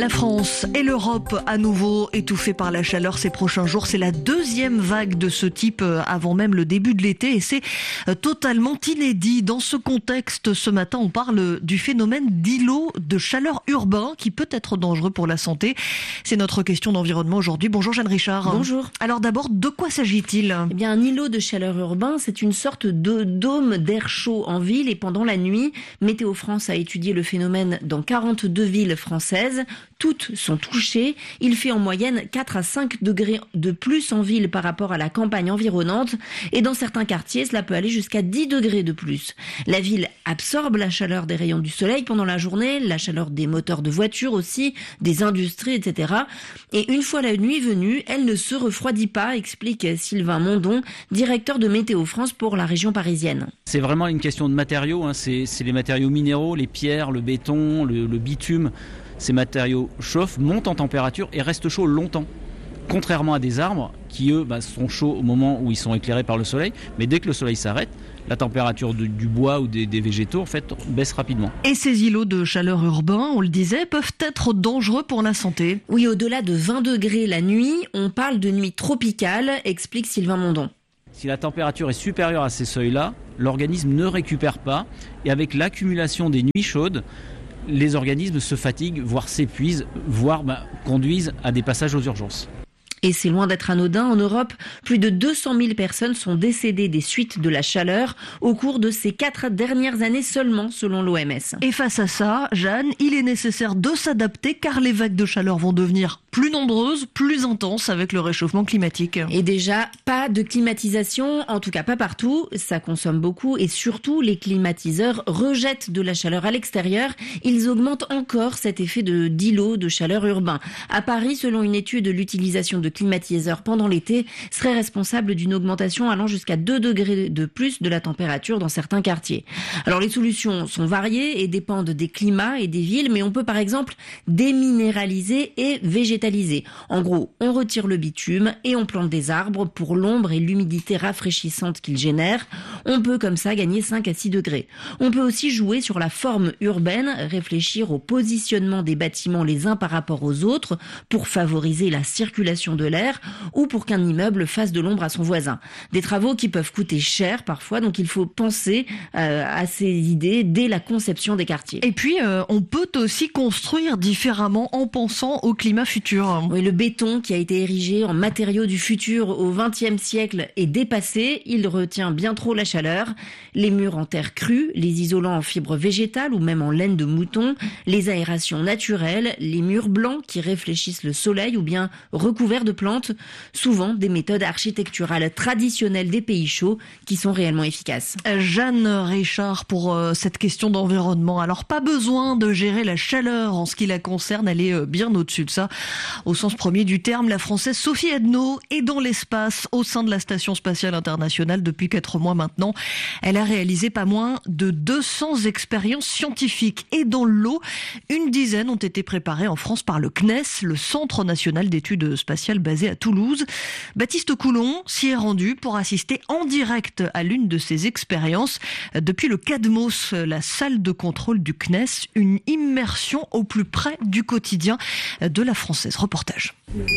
La France et l'Europe à nouveau étouffées par la chaleur ces prochains jours. C'est la deuxième vague de ce type avant même le début de l'été et c'est totalement inédit. Dans ce contexte, ce matin, on parle du phénomène d'îlot de chaleur urbain qui peut être dangereux pour la santé. C'est notre question d'environnement aujourd'hui. Bonjour Jeanne Richard. Bonjour. Alors d'abord, de quoi s'agit-il ? Eh bien, un îlot de chaleur urbain, c'est une sorte de dôme d'air chaud en ville et pendant la nuit, Météo France a étudié le phénomène dans 42 villes françaises. Toutes sont touchées. Il fait en moyenne 4 à 5 degrés de plus en ville par rapport à la campagne environnante. Et dans certains quartiers, cela peut aller jusqu'à 10 degrés de plus. La ville absorbe la chaleur des rayons du soleil pendant la journée, la chaleur des moteurs de voitures aussi, des industries, etc. Et une fois la nuit venue, elle ne se refroidit pas, explique Sylvain Mondon, directeur de Météo France pour la région parisienne. C'est vraiment une question de matériaux, c'est les matériaux minéraux, les pierres, le béton, le bitume. Ces matériaux chauffent, montent en température et restent chauds longtemps. Contrairement à des arbres qui, eux, sont chauds au moment où ils sont éclairés par le soleil. Mais dès que le soleil s'arrête, la température du bois ou des végétaux en fait, baisse rapidement. Et ces îlots de chaleur urbains, on le disait, peuvent être dangereux pour la santé. Oui, au-delà de 20 degrés la nuit, on parle de nuit tropicale, explique Sylvain Mondon. Si la température est supérieure à ces seuils-là, l'organisme ne récupère pas. Et avec l'accumulation des nuits chaudes, les organismes se fatiguent, voire s'épuisent, voire conduisent à des passages aux urgences. Et c'est loin d'être anodin. En Europe, plus de 200 000 personnes sont décédées des suites de la chaleur au cours de ces 4 dernières années seulement, selon l'OMS. Et face à ça, Jeanne, il est nécessaire de s'adapter car les vagues de chaleur vont devenir plus nombreuses, plus intenses avec le réchauffement climatique. Et déjà, pas de climatisation, en tout cas pas partout. Ça consomme beaucoup et surtout, les climatiseurs rejettent de la chaleur à l'extérieur. Ils augmentent encore cet effet d'îlot de chaleur urbain. À Paris, selon une étude, l'utilisation de climatiseurs pendant l'été serait responsable d'une augmentation allant jusqu'à 2 degrés de plus de la température dans certains quartiers. Alors les solutions sont variées et dépendent des climats et des villes, mais on peut par exemple déminéraliser et végétaliser. En gros, on retire le bitume et on plante des arbres pour l'ombre et l'humidité rafraîchissante qu'ils génèrent. On peut comme ça gagner 5 à 6 degrés. On peut aussi jouer sur la forme urbaine, réfléchir au positionnement des bâtiments les uns par rapport aux autres pour favoriser la circulation de l'air ou pour qu'un immeuble fasse de l'ombre à son voisin. Des travaux qui peuvent coûter cher parfois, donc il faut penser à ces idées dès la conception des quartiers. Et puis, on peut aussi construire différemment en pensant au climat futur. Oui, le béton qui a été érigé en matériau du futur au XXe siècle est dépassé, il retient bien trop la chaleur. Les murs en terre crue, les isolants en fibres végétales ou même en laine de mouton, les aérations naturelles, les murs blancs qui réfléchissent le soleil ou bien recouverts de plantes, souvent des méthodes architecturales traditionnelles des pays chauds qui sont réellement efficaces. Jeanne Richard pour cette question d'environnement. Alors pas besoin de gérer la chaleur en ce qui la concerne, elle est bien au-dessus de ça. Au sens premier du terme, la Française Sophie Adno est dans l'espace au sein de la Station Spatiale Internationale depuis 4 mois maintenant. Elle a réalisé pas moins de 200 expériences scientifiques et dans le lot, une dizaine ont été préparées en France par le CNES, le Centre National d'Études Spatiales basé à Toulouse. Baptiste Coulon s'y est rendu pour assister en direct à l'une de ces expériences depuis le CADMOS, la salle de contrôle du CNES, une immersion au plus près du quotidien de la Française. Reportage.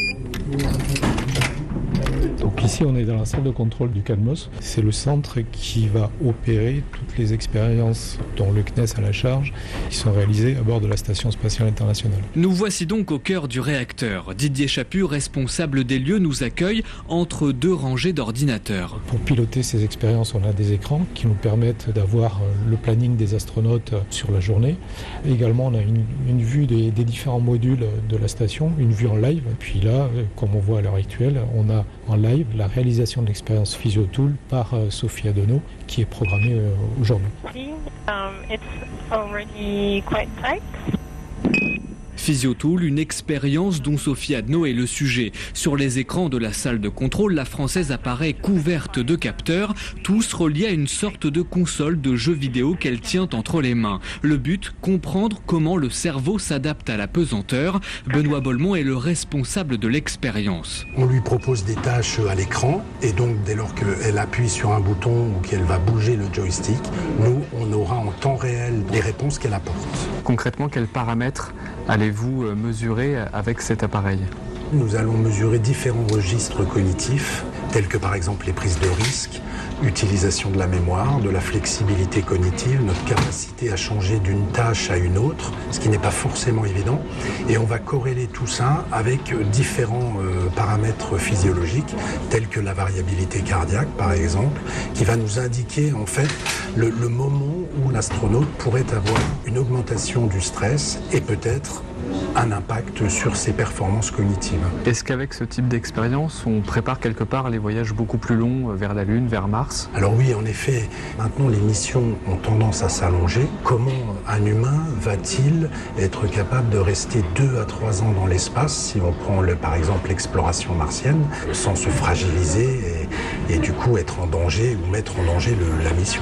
Donc ici on est dans la salle de contrôle du CADMOS. C'est le centre qui va opérer toutes les expériences dont le CNES a la charge qui sont réalisées à bord de la Station Spatiale Internationale. Nous voici donc au cœur du réacteur. Didier Chaput, responsable des lieux, nous accueille entre 2 rangées d'ordinateurs. Pour piloter ces expériences, on a des écrans qui nous permettent d'avoir le planning des astronautes sur la journée. Et également, on a une vue des différents modules de la station, une vue en live. Et puis là, comme on voit à l'heure actuelle, on a en live la réalisation de l'expérience PhysioTool par Sophie Adno qui est programmée aujourd'hui. PhysioTool, une expérience dont Sophie Adno est le sujet. Sur les écrans de la salle de contrôle, la Française apparaît couverte de capteurs, tous reliés à une sorte de console de jeux vidéo qu'elle tient entre les mains. Le but, comprendre comment le cerveau s'adapte à la pesanteur. Benoît Bolmont est le responsable de l'expérience. On lui propose des tâches à l'écran et donc dès lors qu'elle appuie sur un bouton ou qu'elle va bouger le joystick, nous, on aura en temps réel les réponses qu'elle apporte. Concrètement, quels paramètres allez-vous mesurer avec cet appareil ? Nous allons mesurer différents registres cognitifs, tels que par exemple les prises de risque, utilisation de la mémoire, de la flexibilité cognitive, notre capacité à changer d'une tâche à une autre, ce qui n'est pas forcément évident. Et on va corréler tout ça avec différents paramètres physiologiques, tels que la variabilité cardiaque par exemple, qui va nous indiquer en fait le moment où l'astronaute pourrait avoir une augmentation du stress et peut-être un impact sur ses performances cognitives. Est-ce qu'avec ce type d'expérience, on prépare quelque part les voyages beaucoup plus longs vers la Lune, vers Mars ? Alors oui, en effet, maintenant les missions ont tendance à s'allonger. Comment un humain va-t-il être capable de rester 2 à 3 ans dans l'espace, si on prend par exemple l'exploration martienne, sans se fragiliser et du coup être en danger ou mettre en danger la mission?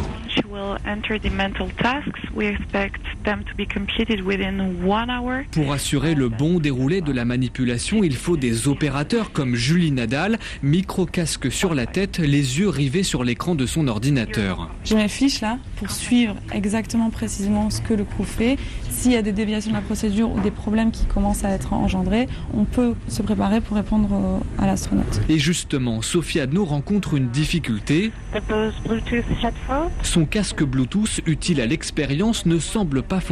Pour assurer le bon déroulé de la manipulation, il faut des opérateurs comme Julie Nadal, micro-casque sur la tête, les yeux rivés sur l'écran de son ordinateur. J'ai mes fiches là pour suivre exactement précisément ce que le crew fait. S'il y a des déviations de la procédure ou des problèmes qui commencent à être engendrés, on peut se préparer pour répondre à l'astronaute. Et justement, Sophie Adno rencontre une difficulté. Son casque Bluetooth utile à l'expérience ne semble pas fonctionner.